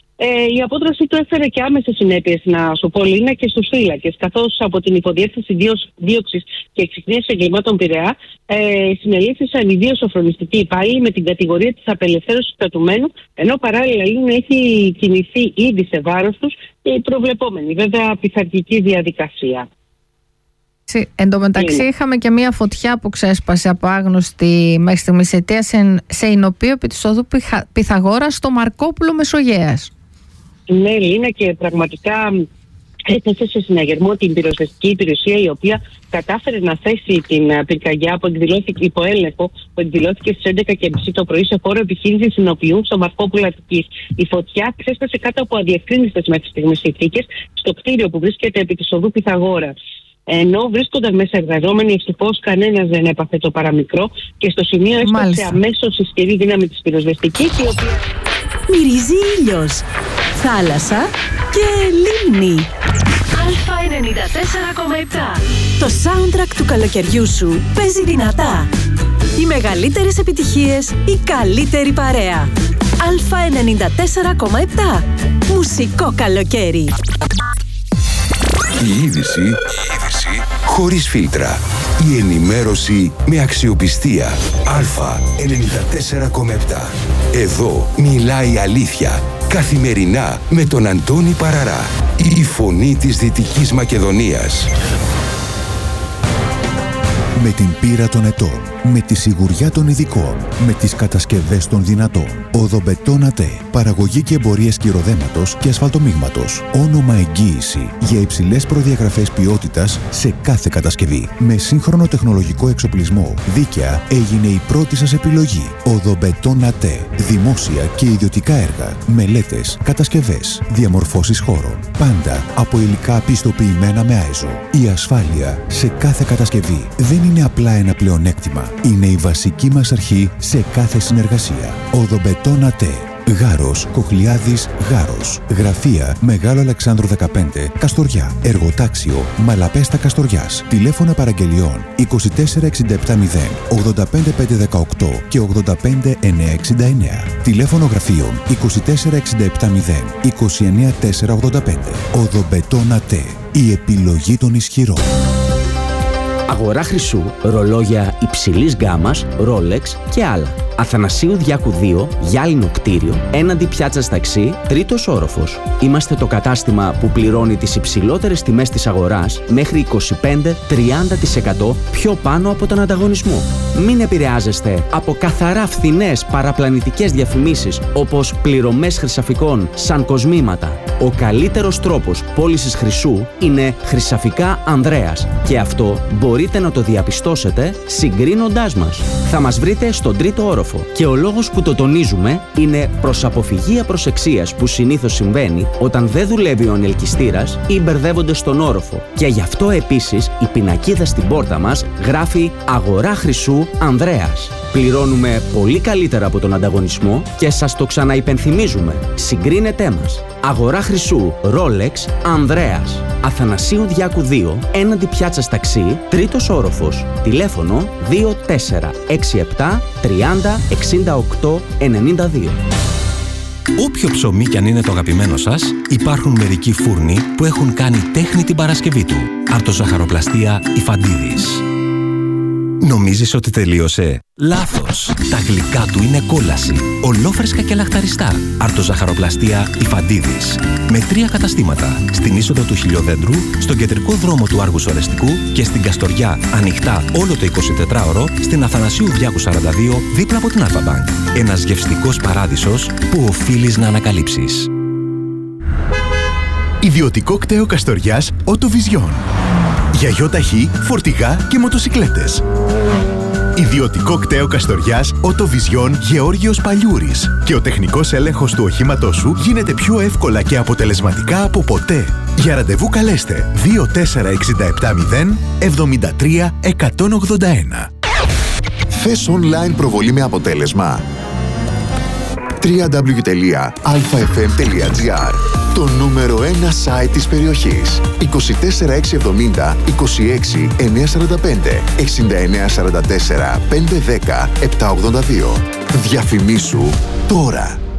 Η απόδραση του έφερε και άμεσες συνέπειες, να σου πω, Λίνα, και στους φύλακες, καθώς από την Υποδιεύθυνση Δίωξης και Εξυχνίασης Εγκλημάτων Πειραιά συνελήφθησαν οι 2 σοφρονιστικοί υπάλληλοι με την κατηγορία της απελευθέρωσης του κρατουμένου, ενώ παράλληλα, Λίνα, έχει κινηθεί ήδη σε βάρος τους και η προβλεπόμενη, βέβαια, πειθαρχική διαδικασία. Εν τω μεταξύ, είχαμε και μία φωτιά που ξέσπασε από άγνωστη μέχρι στιγμής αιτία σε εινοπείο επί της οδού Πυθαγόρας στο Μαρκόπουλο Μεσογέας. Ναι, Λίνα, και πραγματικά έθεσε σε συναγερμό την πυροσβεστική υπηρεσία, η οποία κατάφερε να θέσει την πυρκαγιά που εκδηλώθηκε υπό έλεγχο, που εκδηλώθηκε στις 11:30 το πρωί σε χώρο επιχείρησης εινοποιού στο Μαρκόπουλο Αττικής. Η φωτιά ξέσπασε κάτω από αδιευκρίνιστες μέχρι στιγμής συνθήκες στο κτίριο που βρίσκεται επί της οδού Πυθαγόρα. Ενώ βρίσκονταν μέσα εργαζόμενοι, ευτυχώς κανένας δεν έπαθε το παραμικρό και στο σημείο έσπασε αμέσως ισχυρή δύναμη της πυροσβεστικής, η οποία... Μυρίζει ήλιος, θάλασσα και λίμνη. Α94,7. Το soundtrack του καλοκαιριού σου παίζει δυνατά. Οι μεγαλύτερες επιτυχίες, η καλύτερη παρέα. Α94,7. Μουσικό καλοκαίρι. Η είδηση χωρίς φίλτρα. Η ενημέρωση με αξιοπιστία. Α94,7. Εδώ μιλάει η αλήθεια. Καθημερινά με τον Αντώνη Παραρά. Η φωνή της Δυτικής Μακεδονίας. Με την πείρα των ετών, με τη σιγουριά των ειδικών, με τις κατασκευές των δυνατών. Οδομπετόν ΑΤΕ. Παραγωγή και εμπορίες κυροδέματος και ασφαλτομίγματος. Όνομα εγγύηση για υψηλές προδιαγραφές ποιότητας σε κάθε κατασκευή. Με σύγχρονο τεχνολογικό εξοπλισμό. Δίκαια έγινε η πρώτη σας επιλογή. Οδομπετόν ΑΤΕ. Δημόσια και ιδιωτικά έργα. Μελέτες, κατασκευές, διαμορφώσεις χώρων. Πάντα από υλικά πιστοποιημένα με ISO. Η ασφάλεια σε κάθε κατασκευή δεν είναι απλά ένα πλεονέκτημα. Είναι η βασική μας αρχή σε κάθε συνεργασία. Οδομπετόν ΑΤΕ. Γάρος, Κοχλιάδης, Γάρος. Γραφεία Μεγάλο Αλεξάνδρου 15, Καστοριά. Εργοτάξιο Μαλαπέστα Καστοριάς. Τηλέφωνα παραγγελιών 24670 85518 και 85969. Τηλέφωνο γραφείων 24670 29485. Οδομπετόν ΑΤΕ. Η επιλογή των ισχυρών. Αγορά χρυσού, ρολόγια υψηλής γκάμας, Rolex και άλλα. Αθανασίου Διάκου 2, γυάλινο κτίριο, έναντι πιάτσας ταξί, 3ος όροφος. Είμαστε το κατάστημα που πληρώνει τις υψηλότερες τιμές της αγοράς μέχρι 25-30% πιο πάνω από τον ανταγωνισμό. Μην επηρεάζεστε από καθαρά φθηνές παραπλανητικές διαφημίσεις όπως πληρωμές χρυσαφικών σαν κοσμήματα. Ο καλύτερος τρόπος πώλησης χρυσού είναι Χρυσαφικά Ανδρέας και αυτό μπορείτε να το διαπιστώσετε συγκρίνοντάς μας. Θα μας βρείτε στον 3ο όροφο και ο λόγος που το τονίζουμε είναι προς αποφυγή απροσεξίας που συνήθως συμβαίνει όταν δεν δουλεύει ο ανελκυστήρας ή μπερδεύονται στον όροφο. Και γι' αυτό επίσης η πινακίδα στην πόρτα μας γράφει «Αγορά χρυσού Ανδρέας». Πληρώνουμε πολύ καλύτερα από τον ανταγωνισμό και σας το ξαναυπενθυμίζουμε. Συγκρίνετέ μας. Αγορά Χρυσού, Rolex, Ανδρέας. Αθανασίου Διάκου 2, έναντι πιάτσας ταξί, τρίτος όροφος. Τηλέφωνο 2467 30 68 92. Όποιο ψωμί κι αν είναι το αγαπημένο σας, υπάρχουν μερικοί φούρνοι που έχουν κάνει τέχνη την Παρασκευή του. Αρτοζαχαροπλαστεία Ιφαντίδης. Νομίζεις ότι τελείωσε? Λάθος! Τα γλυκά του είναι κόλαση. Ολόφρεσκα και λαχταριστά. Αρτοζαχαροπλαστεία Ιφαντίδης. Με 3 καταστήματα. Στην είσοδο του Χιλιοδέντρου, στον κεντρικό δρόμο του Άργους Ορεστικού και στην Καστοριά, ανοιχτά όλο το 24ωρο, στην Αθανασίου Διάκου 42, δίπλα από την Αλφα-Μπανκ. Ένας γευστικός παράδεισος που οφείλεις να ανακαλύψεις. Ιδιωτικό κτέο Καστοριάς Οτοβιζιόν. Για γιοταχή, φορτηγά και μοτοσικλέτες. Ιδιωτικό κτέο Καστοριάς Οτοβιζιόν Γεώργιος Παλιούρης. Και ο τεχνικός έλεγχος του οχήματός σου γίνεται πιο εύκολα και αποτελεσματικά από ποτέ. Για ραντεβού καλέστε 24670 73 181. Θες online προβολή με αποτέλεσμα? www.alfafm.gr. Το νούμερο 1 site της περιοχής. 24670 26 945 6944 510 782. Διαφημίσου τώρα.